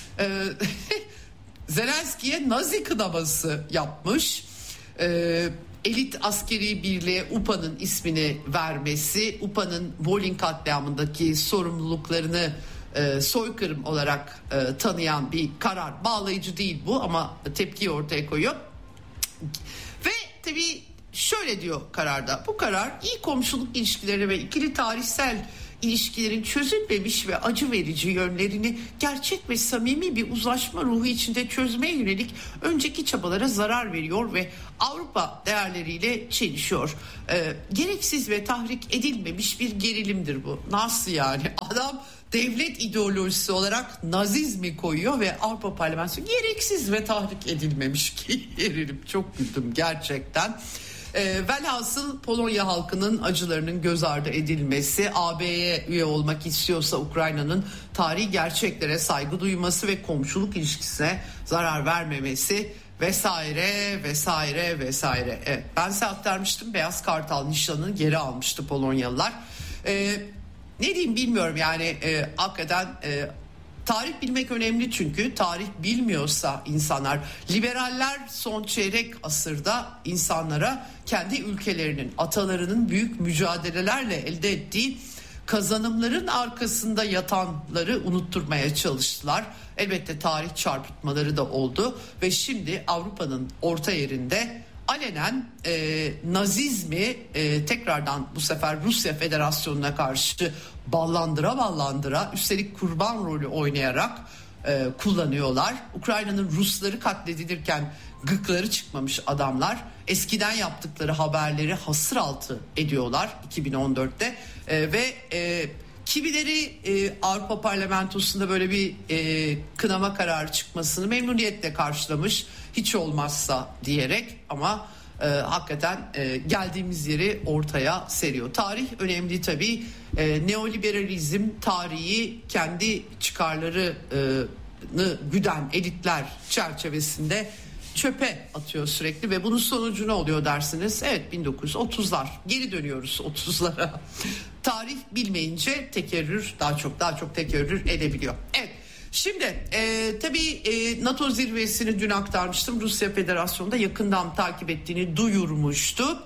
Zelenski'ye Nazi kınaması yapmış. Elit askeri birliğe UPA'nın ismini vermesi, UPA'nın Volyn katliamındaki sorumluluklarını soykırım olarak tanıyan bir karar. Bağlayıcı değil bu ama tepkiyi ortaya koyuyor. Ve tabii şöyle diyor kararda. Bu karar iyi komşuluk ilişkileri ve ikili tarihsel ilişkilerin çözülmemiş ve acı verici yönlerini gerçek ve samimi bir uzlaşma ruhu içinde çözmeye yönelik önceki çabalara zarar veriyor ve Avrupa değerleriyle çelişiyor. Gereksiz ve tahrik edilmemiş bir gerilimdir bu. Nasıl yani? Adam devlet ideolojisi olarak nazizmi koyuyor ve Avrupa Parlamentosu gereksiz ve tahrik edilmemiş gerilim. Çok güldüm gerçekten. Velhasıl Polonya halkının acılarının göz ardı edilmesi, AB'ye üye olmak istiyorsa Ukrayna'nın tarihi gerçeklere saygı duyması ve komşuluk ilişkisine zarar vermemesi vesaire vesaire vesaire. Evet, ben size aktarmıştım, Beyaz Kartal nişanını geri almıştı Polonyalılar. Ne diyeyim bilmiyorum yani hakikaten... Tarih bilmek önemli çünkü tarih bilmiyorsa insanlar, liberaller son çeyrek asırda insanlara kendi ülkelerinin, atalarının büyük mücadelelerle elde ettiği kazanımların arkasında yatanları unutturmaya çalıştılar. Elbette tarih çarpıtmaları da oldu ve şimdi Avrupa'nın orta yerinde alenen nazizmi tekrardan bu sefer Rusya Federasyonu'na karşı ballandıra üstelik kurban rolü oynayarak kullanıyorlar. Ukrayna'nın Rusları katledilirken gıkları çıkmamış adamlar eskiden yaptıkları haberleri hasır altı ediyorlar 2014'te ve kimileri Avrupa Parlamentosu'nda böyle bir kınama kararı çıkmasını memnuniyetle karşılamış, hiç olmazsa diyerek, ama hakikaten geldiğimiz yeri ortaya seriyor. Tarih önemli tabii. Neoliberalizm tarihi kendi çıkarlarını güden elitler çerçevesinde çöpe atıyor sürekli ve bunun sonucu ne oluyor dersiniz? Evet, 1930'lar. Geri dönüyoruz 30'lara. Tarih bilmeyince tekerrür daha çok tekerrür edebiliyor. Evet. Şimdi tabii NATO zirvesini dün aktarmıştım. Rusya Federasyonu'nda yakından takip ettiğini duyurmuştu.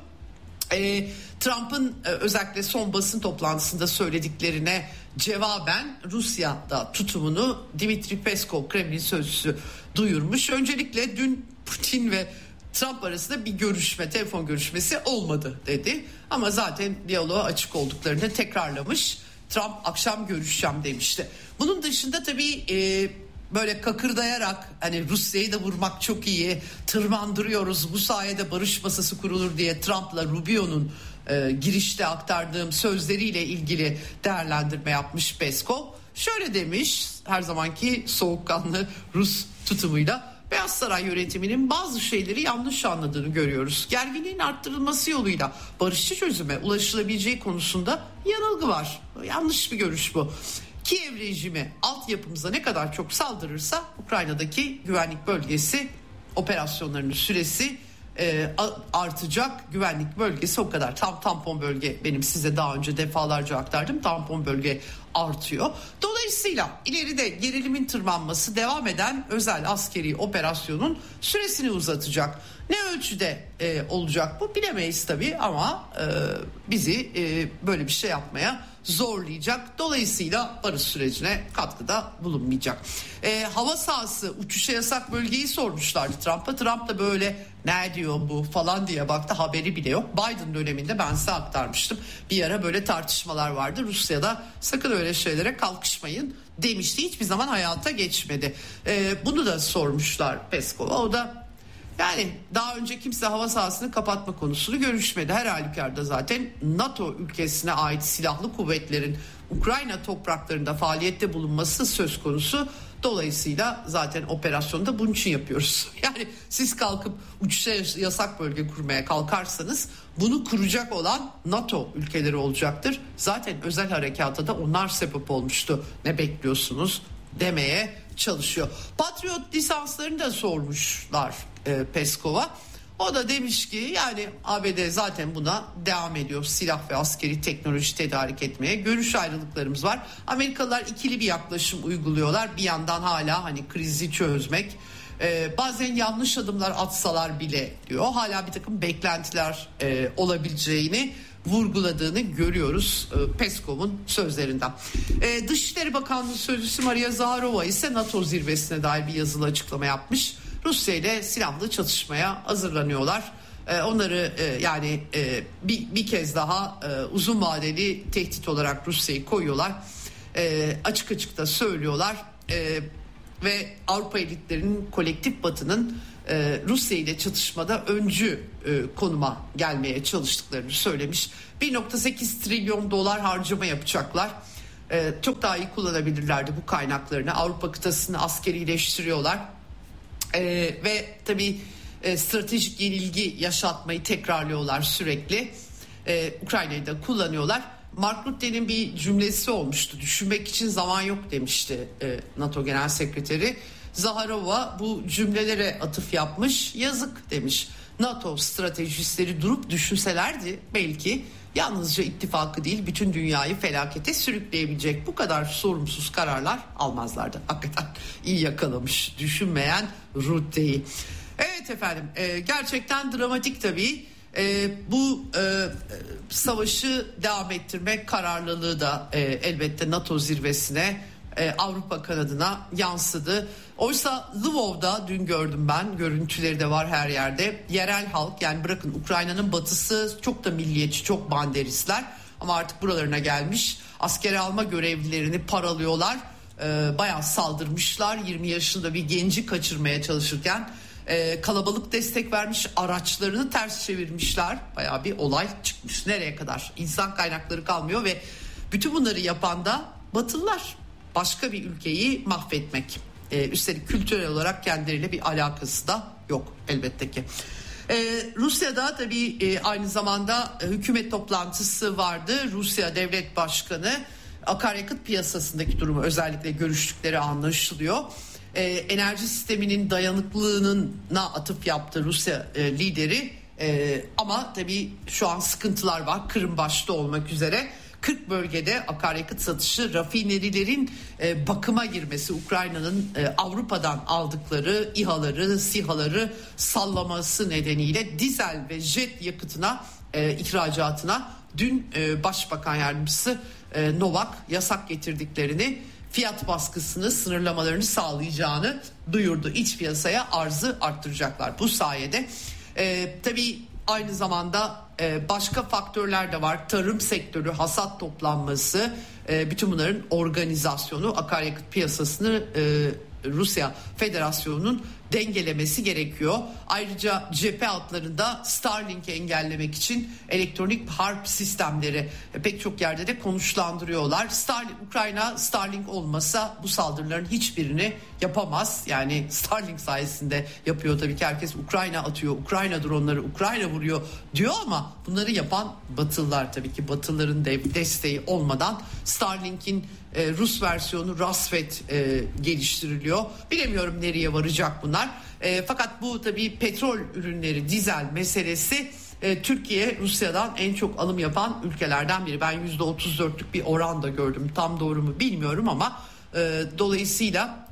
Trump'ın özellikle son basın toplantısında söylediklerine cevaben Rusya'da tutumunu Dmitri Peskov, Kremlin sözcüsü duyurmuş. Öncelikle dün Putin ve Trump arasında bir görüşme, telefon görüşmesi olmadı dedi. Ama zaten diyaloğa açık olduklarını tekrarlamış. Trump akşam görüşeceğim demişti. Bunun dışında tabii böyle kakırdayarak hani Rusya'yı da vurmak çok iyi, tırmandırıyoruz, bu sayede barış masası kurulur diye Trump'la Rubio'nun girişte aktardığım sözleriyle ilgili değerlendirme yapmış Peskov. Şöyle demiş, her zamanki soğukkanlı Rus tutumuyla: Beyaz Saray yönetiminin bazı şeyleri yanlış anladığını görüyoruz. Gerginliğin arttırılması yoluyla barışçı çözüme ulaşılabileceği konusunda yanılgı var. Yanlış bir görüş bu. Kiev rejimi altyapımıza ne kadar çok saldırırsa Ukrayna'daki güvenlik bölgesi operasyonlarının süresi artacak. Güvenlik bölgesi o kadar. Tampon bölge, benim size daha önce defalarca aktardım, tampon bölge artıyor. Dolayısıyla ileride gerilimin tırmanması devam eden özel askeri operasyonun süresini uzatacak. Ne ölçüde olacak bu bilemeyiz tabii ama bizi böyle bir şey yapmaya zorlayacak. Dolayısıyla barış sürecine katkıda bulunmayacak. Hava sahası, uçuşa yasak bölgeyi sormuşlardı Trump'a. Trump da böyle ne diyor bu falan diye baktı, haberi bile yok. Biden döneminde ben size aktarmıştım. Bir ara böyle tartışmalar vardı. Rusya'da sakın öyle şeylere kalkışmayın demişti. Hiçbir zaman hayata geçmedi. Bunu da sormuşlar Peskov'a. O da yani daha önce kimse hava sahasını kapatma konusunu görüşmedi. Her halükarda zaten NATO ülkesine ait silahlı kuvvetlerin Ukrayna topraklarında faaliyette bulunması söz konusu. Dolayısıyla zaten operasyonda bunun için yapıyoruz. Yani siz kalkıp uçuşa yasak bölge kurmaya kalkarsanız bunu kuracak olan NATO ülkeleri olacaktır. Zaten özel harekata da onlar sebep olmuştu. Ne bekliyorsunuz demeye çalışıyor. Patriot lisanslarını da sormuşlar Peskov'a. O da demiş ki yani ABD zaten buna devam ediyor, silah ve askeri teknoloji tedarik etmeye. Görüş ayrılıklarımız var. Amerikalılar ikili bir yaklaşım uyguluyorlar. Bir yandan hala hani krizi çözmek, bazen yanlış adımlar atsalar bile diyor, hala bir takım beklentiler olabileceğini vurguladığını görüyoruz Peskov'un sözlerinden. Dışişleri Bakanlığı Sözcüsü Maria Zaharova ise NATO zirvesine dair bir yazılı açıklama yapmış. Rusya ile silahlı çatışmaya hazırlanıyorlar. Onları bir kez daha uzun vadeli tehdit olarak Rusya'yı koyuyorlar. Açık açık da söylüyorlar. Ve Avrupa elitlerinin kolektif Batı'nın Rusya ile çatışmada öncü konuma gelmeye çalıştıklarını söylemiş. 1.8 trilyon dolar harcama yapacaklar. Çok daha iyi kullanabilirlerdi bu kaynaklarını. Avrupa kıtasını askerileştiriyorlar. Ve tabii stratejik yenilgi yaşatmayı tekrarlıyorlar sürekli. Ukrayna'yı da kullanıyorlar. Mark Rutte'nin bir cümlesi olmuştu. Düşünmek için zaman yok demişti NATO Genel Sekreteri. Zaharova bu cümlelere atıf yapmış. Yazık demiş. NATO stratejistleri durup düşünselerdi belki yalnızca ittifakı değil bütün dünyayı felakete sürükleyebilecek bu kadar sorumsuz kararlar almazlardı. Hakikaten iyi yakalamış düşünmeyen Rutte'yi. Evet efendim, gerçekten dramatik tabii. Bu savaşı devam ettirmek kararlılığı da elbette NATO zirvesine, Avrupa kanadına yansıdı. Oysa Lvov'da dün gördüm ben, görüntüleri de var her yerde. Yerel halk, yani bırakın Ukrayna'nın batısı çok da milliyetçi, çok banderistler ama artık buralarına gelmiş. Askere alma görevlilerini paralıyorlar. Bayağı saldırmışlar. 20 yaşında bir genci kaçırmaya çalışırken kalabalık destek vermiş, araçlarını ters çevirmişler. Bayağı bir olay çıkmış. Nereye kadar? İnsan kaynakları kalmıyor ve bütün bunları yapan da Batılılar. Başka bir ülkeyi mahvetmek. Üstelik kültürel olarak kendileriyle bir alakası da yok elbette ki. Rusya'da tabii aynı zamanda hükümet toplantısı vardı. Rusya Devlet Başkanı akaryakıt piyasasındaki durumu özellikle görüştükleri anlaşılıyor. Enerji sisteminin dayanıklılığına atıf yaptı Rusya lideri. Ama tabii şu an sıkıntılar var, Kırım başta olmak üzere. 40 bölgede akaryakıt satışı, rafinerilerin bakıma girmesi, Ukrayna'nın Avrupa'dan aldıkları İHA'ları, SİHA'ları sallaması nedeniyle dizel ve jet yakıtına, ihracatına dün Başbakan Yardımcısı Novak yasak getirdiklerini, fiyat baskısını, sınırlamalarını sağlayacağını duyurdu. İç piyasaya arzı arttıracaklar bu sayede. Tabii aynı zamanda başka faktörler de var. Tarım sektörü, hasat toplanması, bütün bunların organizasyonu, akaryakıt piyasasını Rusya Federasyonu'nun dengelemesi gerekiyor. Ayrıca cephe hatlarında Starlink'i engellemek için elektronik harp sistemleri pek çok yerde de konuşlandırıyorlar. Ukrayna Starlink olmasa bu saldırıların hiçbirini yapamaz. Yani Starlink sayesinde yapıyor tabii ki, herkes Ukrayna atıyor, Ukrayna dronları, Ukrayna vuruyor diyor ama bunları yapan Batılılar tabii ki. Batılıların desteği olmadan Starlink'in Rus versiyonu Rasvet geliştiriliyor. Bilemiyorum nereye varacak bunlar. Fakat bu tabii petrol ürünleri, dizel meselesi, Türkiye Rusya'dan en çok alım yapan ülkelerden biri. Ben %34'lük bir oran da gördüm. Tam doğru mu bilmiyorum ama dolayısıyla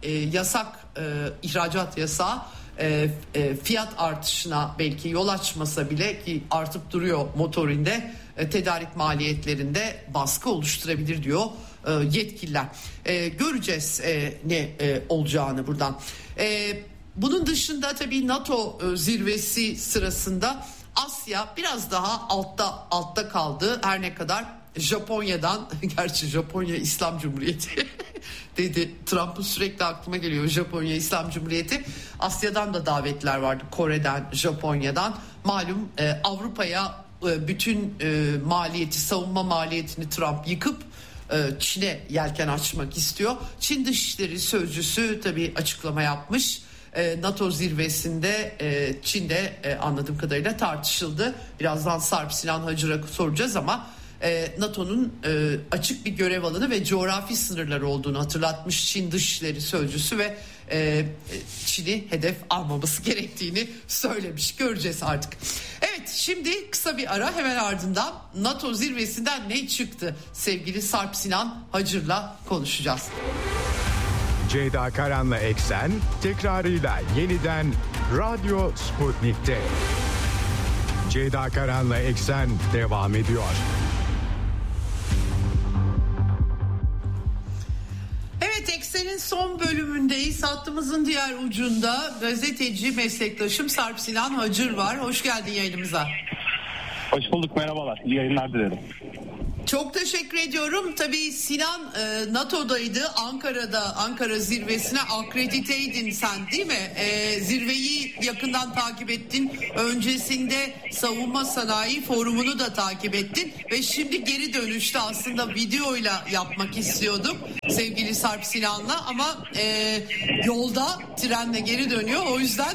ihracat yasağı fiyat artışına belki yol açmasa bile, ki artıp duruyor motorinde, tedarik maliyetlerinde baskı oluşturabilir diyor yetkililer. Göreceğiz ne olacağını buradan. Bunun dışında tabii NATO zirvesi sırasında Asya biraz daha altta kaldı. Her ne kadar Japonya'dan, gerçi Japonya İslam Cumhuriyeti dedi Trump'ın, sürekli aklıma geliyor Japonya İslam Cumhuriyeti. Asya'dan da davetler vardı, Kore'den, Japonya'dan. Malum Avrupa'ya bütün maliyeti, savunma maliyetini Trump yıkıp Çin'e yelken açmak istiyor. Çin Dışişleri Sözcüsü tabii açıklama yapmış. NATO zirvesinde Çin'de anladığım kadarıyla tartışıldı. Birazdan Sarp Sinan Hacır'a soracağız ama NATO'nun açık bir görev alanı ve coğrafi sınırları olduğunu hatırlatmış Çin Dışişleri Sözcüsü ve Çin'i hedef almaması gerektiğini söylemiş. Göreceğiz artık. Evet, şimdi kısa bir ara, hemen ardından NATO zirvesinden ne çıktı? Sevgili Sarp Sinan Hacır'la konuşacağız. Ceyda Karan'la Eksen tekrarıyla yeniden Radyo Sputnik'te. Ceyda Karan'la Eksen devam ediyor. Evet, Eksen'in son bölümündeyiz. Hattımızın diğer ucunda gazeteci meslektaşım Sarp Sinan Hacır var. Hoş geldin yayınımıza. Hoş bulduk, merhabalar. İyi yayınlar dilerim. Çok teşekkür ediyorum. Tabii Sinan NATO'daydı. Ankara'da, Ankara zirvesine akrediteydin sen, değil mi? Zirveyi yakından takip ettin. Öncesinde Savunma Sanayi Forumu'nu da takip ettin. Ve şimdi geri dönüşte aslında videoyla yapmak istiyorduk sevgili Sarp Sinan'la. Ama yolda trenle geri dönüyor. O yüzden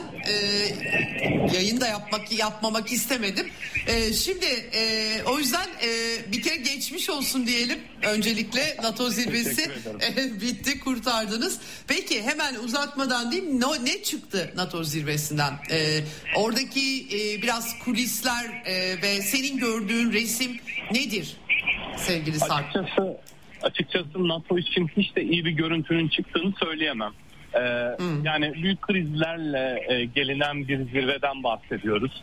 yayında yapmamak istemedim. Şimdi o yüzden bir kere geçmiş olsun diyelim. Öncelikle NATO zirvesi bitti, kurtardınız. Peki hemen uzatmadan değil, ne çıktı NATO zirvesinden? Oradaki biraz kulisler ve senin gördüğün resim nedir sevgili Sarp? Açıkçası NATO için hiç de iyi bir görüntünün çıktığını söyleyemem. Yani büyük krizlerle gelinen bir zirveden bahsediyoruz.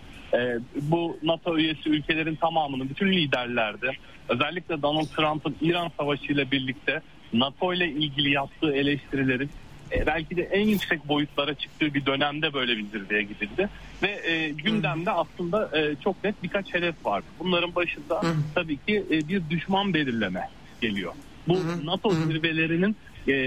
Bu NATO üyesi ülkelerin tamamının, bütün liderlerde, özellikle Donald Trump'ın İran Savaşı ile birlikte NATO ile ilgili yaptığı eleştirilerin belki de en yüksek boyutlara çıktığı bir dönemde böyle bir zirveye gidildi. Ve gündemde aslında çok net birkaç hedef var. Bunların başında tabii ki bir düşman belirleme geliyor. Bu NATO zirvelerinin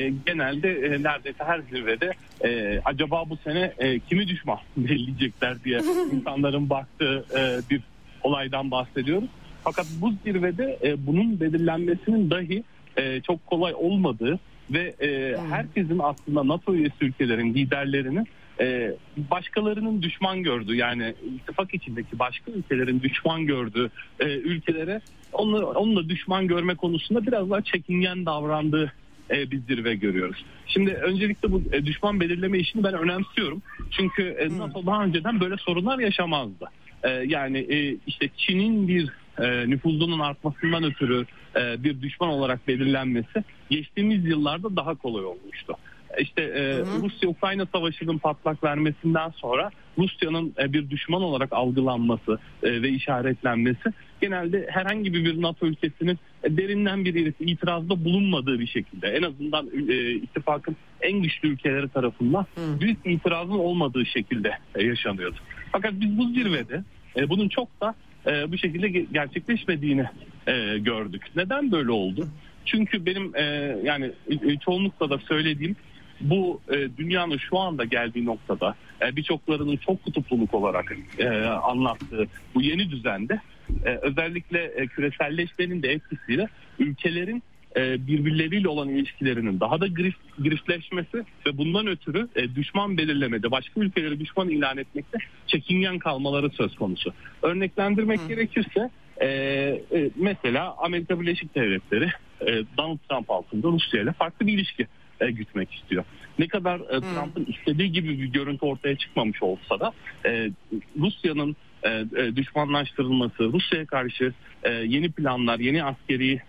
genelde neredeyse her zirvede acaba bu sene kimi düşman belirleyecekler diye insanların baktığı bir olaydan bahsediyoruz. Fakat bu zirvede bunun belirlenmesinin dahi çok kolay olmadığı ve herkesin aslında NATO üyesi ülkelerin liderlerinin başkalarının düşman gördüğü, yani ittifak içindeki başka ülkelerin düşman gördüğü ülkelere onunla düşman görme konusunda biraz daha çekingen davrandığı bir zirve görüyoruz. Şimdi öncelikle bu düşman belirleme işini ben önemsiyorum. Çünkü NATO daha önceden böyle sorunlar yaşamazdı. Yani işte Çin'in bir nüfuzunun artmasından ötürü bir düşman olarak belirlenmesi geçtiğimiz yıllarda daha kolay olmuştu. İşte Rusya-Ukrayna savaşının patlak vermesinden sonra Rusya'nın bir düşman olarak algılanması ve işaretlenmesi genelde herhangi bir NATO ülkesinin derinden bir itirazda bulunmadığı bir şekilde, en azından ittifakın en güçlü ülkeleri tarafından büyük itirazın olmadığı şekilde yaşanıyordu. Fakat biz bu zirvede bunun çok da bu şekilde gerçekleşmediğini gördük. Neden böyle oldu? Çünkü benim yani çoğunlukla da söylediğim, bu dünyanın şu anda geldiği noktada birçoklarının çok kutupluluk olarak anlattığı bu yeni düzende özellikle küreselleşmenin de etkisiyle ülkelerin birbirleriyle olan ilişkilerinin daha da grifleşmesi ve bundan ötürü düşman belirlemede, başka ülkeleri düşman ilan etmekte çekingen kalmaları söz konusu. Örneklendirmek gerekirse mesela Amerika Birleşik Devletleri Donald Trump altında Rusya ile farklı bir ilişki gütmek istiyor. Ne kadar Trump'ın istediği gibi bir görüntü ortaya çıkmamış olsa da Rusya'nın düşmanlaştırılması, Rusya'ya karşı yeni planlar, yeni askeri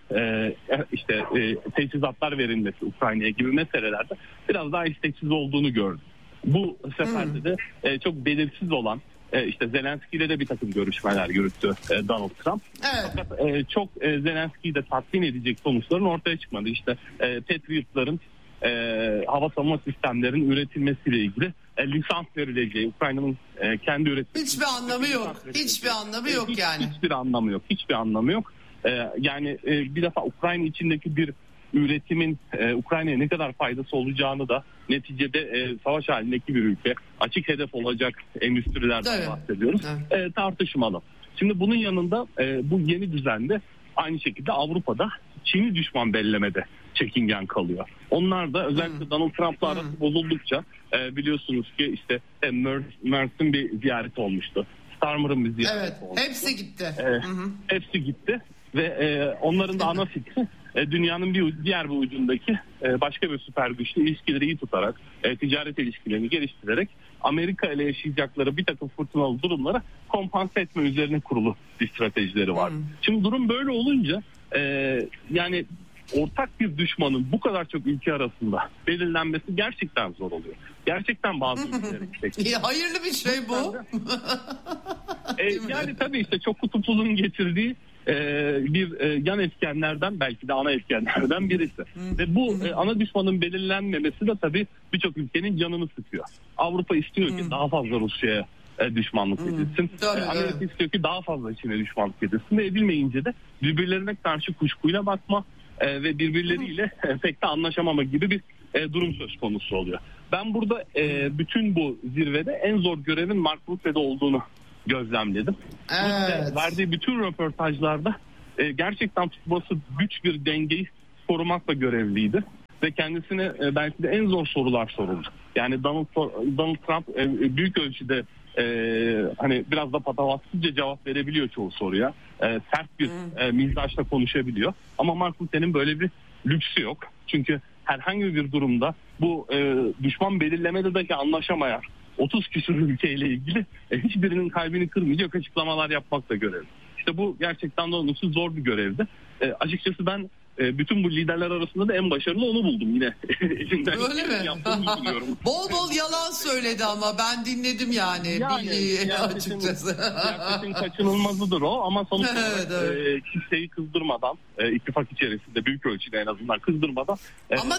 teçhizatlar verilmesi Ukrayna'ya gibi meselelerde biraz daha isteksiz olduğunu gördüm. Bu seferde de çok belirsiz olan işte Zelenski ile de bir takım görüşmeler yürüttü Donald Trump. Evet. Fakat çok Zelenski'yi de tatmin edecek sonuçların ortaya çıkmadı. İşte Patriot'ların hava savunma sistemlerinin üretilmesiyle ilgili lisans verileceği, Ukrayna'nın kendi üretimi. Hiçbir anlamı yok. Hiçbir anlamı yok yani. Hiçbir anlamı yok. Yani bir defa Ukrayna içindeki bir üretimin Ukrayna'ya ne kadar faydası olacağını da neticede savaş halindeki bir ülke, açık hedef olacak endüstrilerden bahsediyoruz. Tartışmalı. Şimdi bunun yanında bu yeni düzende aynı şekilde Avrupa'da Çin'i düşman belirlemede çekingen kalıyor. Onlar da özellikle Donald Trump'la arası bozuldukça biliyorsunuz ki işte Mertz'in bir ziyareti olmuştu. Starmer'ın bir ziyareti olmuştu. Hepsi gitti. Hepsi gitti. ve onların da ana fikri dünyanın diğer bir ucundaki başka bir süper güçle ilişkileri iyi tutarak, ticaret ilişkilerini geliştirerek Amerika ile yaşayacakları bir takım fırtınalı durumlara kompanse etme üzerine kurulu bir stratejileri var. Şimdi durum böyle olunca yani ortak bir düşmanın bu kadar çok ülke arasında belirlenmesi gerçekten zor oluyor. Gerçekten bazı ülkeler hayırlı bir şey bu. Yani tabii işte çok kutupsuzluğun getirdiği bir yan etkenlerden, belki de ana etkenlerden birisi. Ve bu ana düşmanın belirlenmemesi de tabii birçok ülkenin canını sıkıyor. Avrupa istiyor ki daha fazla Rusya'ya düşmanlık edilsin. Amerika istiyor ki daha fazla Çin'e düşmanlık edilsin. Ve edilmeyince de birbirlerine karşı kuşkuyla bakma ve birbirleriyle pek de anlaşamama gibi bir durum söz konusu oluyor. Ben burada bütün bu zirvede en zor görevin Mark Rutte'de olduğunu gözlemledim. Evet. Verdiği bütün röportajlarda gerçekten tutması güç bir dengeyi korumakla görevliydi. Ve kendisine belki de en zor sorular soruldu. Yani Donald Trump büyük ölçüde hani biraz da patavatsızca cevap verebiliyor çoğu soruya. Sert bir mizaçla konuşabiliyor. Ama Mark Rutte'nin böyle bir lüksü yok. Çünkü herhangi bir durumda bu düşman belirlemede dahi anlaşamayan 30 küsur ülkeyle ilgili hiçbirinin kalbini kırmayacak açıklamalar yapmakla görevli. İşte bu gerçekten de onun için zor bir görevdi. Açıkçası ben bütün bu liderler arasında da en başarılı onu buldum yine. Öyle mi? Bol bol yalan söyledi ama ben dinledim yani açıkçası. Siyasetin kaçınılmazıdır o ama sonuçta kimseyi kızdırmadan, ittifak içerisinde büyük ölçüde en azından kızdırmadan. Ama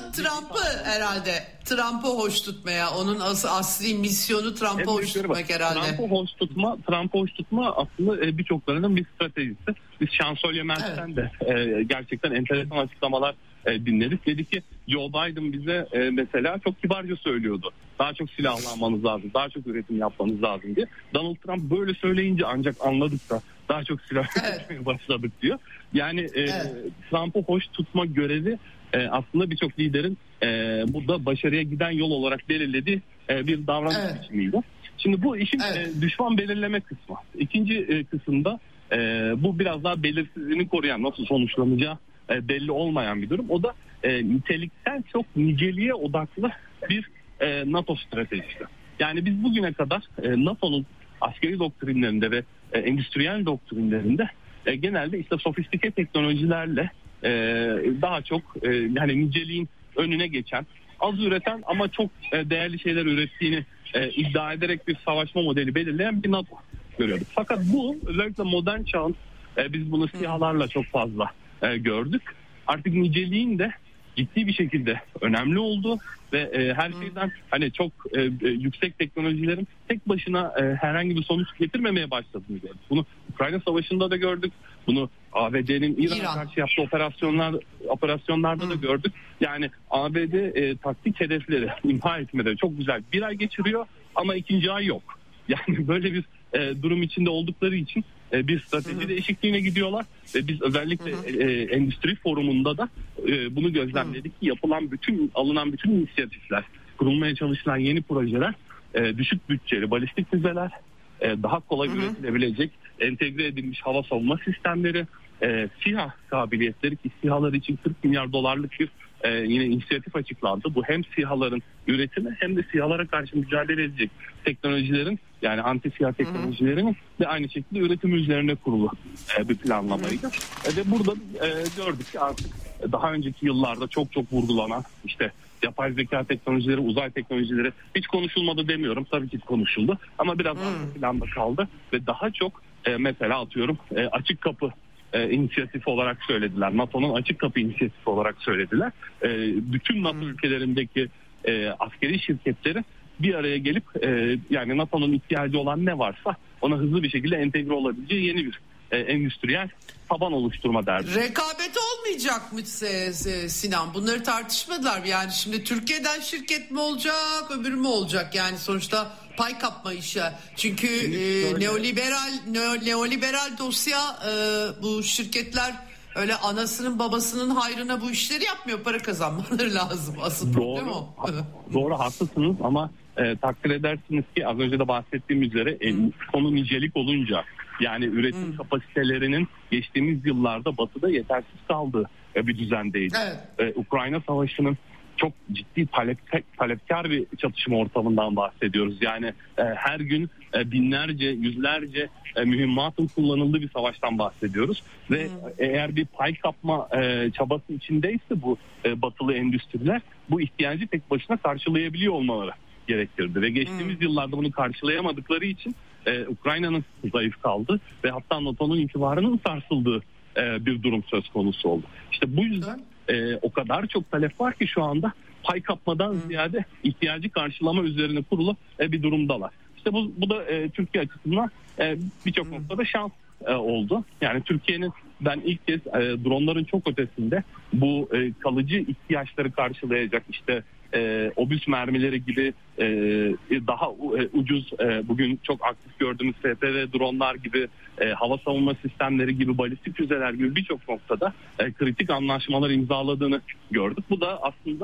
Trump'ı hoş tutmaya, onun asli misyonu Trump'ı hoş tutmak herhalde. Trump'ı hoş tutma aslında birçoklarının bir stratejisi. Biz Şansölye Mertz'ten de gerçekten enteresan açıklamalar dinledik. Dedi ki Joe Biden bize mesela çok kibarca söylüyordu. Daha çok silahlanmanız lazım, daha çok üretim yapmanız lazım diye. Donald Trump böyle söyleyince ancak anladık da daha çok silah üretmeye başladık diyor. Yani Trump'ı hoş tutma görevi aslında birçok liderin burada başarıya giden yol olarak belirlediği bir davranış biçimiydi. Şimdi bu işin düşman belirleme kısmı. İkinci kısımda bu biraz daha belirsizliğini koruyan, nasıl sonuçlanacağı belli olmayan bir durum. O da niteliksel çok niceliğe odaklı bir NATO stratejisi. Yani biz bugüne kadar NATO'nun askeri doktrinlerinde ve endüstriyel doktrinlerinde genelde işte sofistike teknolojilerle daha çok yani niceliğin önüne geçen, az üreten ama çok değerli şeyler ürettiğini iddia ederek bir savaşma modeli belirleyen bir NATO görüyorduk. Fakat bu özellikle modern çağın biz bunu SİHA'larla çok fazla gördük. Artık niceliğin de ciddi bir şekilde önemli oldu ve her şeyden hani çok yüksek teknolojilerin tek başına herhangi bir sonuç getirmemeye başladığını gördük. Bunu Ukrayna Savaşı'nda da gördük. Bunu ABD'nin İran'a karşı yaptığı operasyonlarda da gördük. Yani ABD taktik hedefleri imha etmede çok güzel bir ay geçiriyor ama ikinci ay yok. Yani böyle bir durum içinde oldukları için bir strateji değişikliğine gidiyorlar ve biz özellikle endüstri forumunda da bunu gözlemledik ki alınan bütün inisiyatifler, kurulmaya çalışılan yeni projeler, düşük bütçeli balistik füzeler, daha kolay üretilebilecek entegre edilmiş hava savunma sistemleri, SİHA kabiliyetleri ki SİHA'lar için 40 milyar dolarlık bir yine inisiyatif açıklandı. Bu hem SİHA'ların üretimi hem de SİHA'lara karşı mücadele edecek teknolojilerin, yani anti SİHA teknolojilerinin de aynı şekilde üretimi üzerine kurulu bir planlamaydı. Ve burada gördük ki artık daha önceki yıllarda çok vurgulanan işte yapay zeka teknolojileri, uzay teknolojileri hiç konuşulmadı demiyorum. Tabii ki konuşuldu ama biraz arka planda kaldı ve daha çok mesela atıyorum açık kapı inisiyatifi olarak söylediler. NATO'nun açık kapı inisiyatifi olarak söylediler. Bütün NATO ülkelerindeki askeri şirketleri bir araya gelip yani NATO'nun ihtiyacı olan ne varsa ona hızlı bir şekilde entegre olabileceği yeni bir endüstriyel taban oluşturma derdi. Rekabet olmayacak mı Sinan? Bunları tartışmadılar. Yani şimdi Türkiye'den şirket mi olacak, öbürü mü olacak? Yani sonuçta pay kapma işi. Çünkü neoliberal dosya bu şirketler öyle anasının babasının hayrına bu işleri yapmıyor. Para kazanmaları lazım. Asıl problem o. Doğru, haklısınız ama takdir edersiniz ki az önce de bahsettiğim üzere konu nicelik olunca Yani üretim kapasitelerinin geçtiğimiz yıllarda Batı'da yetersiz kaldığı bir düzendeydi. Evet. Ukrayna Savaşı'nın çok ciddi talepkar bir çatışma ortamından bahsediyoruz. Yani her gün binlerce, yüzlerce mühimmatın kullanıldığı bir savaştan bahsediyoruz. Ve eğer bir pay kapma çabası içindeyse bu batılı endüstriler, bu ihtiyacı tek başına karşılayabiliyor olmaları gerektirdi. Ve geçtiğimiz yıllarda bunu karşılayamadıkları için Ukrayna'nın zayıf kaldı ve hatta NATO'nun itibarının sarsıldığı bir durum söz konusu oldu. İşte bu yüzden o kadar çok talep var ki şu anda pay kapmadan ziyade ihtiyacı karşılama üzerine kurulu bir durumdalar. İşte bu da Türkiye açısından birçok noktada şans oldu. Yani Türkiye'nin ben ilk kez dronların çok ötesinde bu kalıcı ihtiyaçları karşılayacak işte obüs mermileri gibi daha ucuz bugün çok aktif gördüğümüz FPV dronlar gibi hava savunma sistemleri gibi balistik füzeler gibi birçok noktada kritik anlaşmalar imzaladığını gördük. Bu da aslında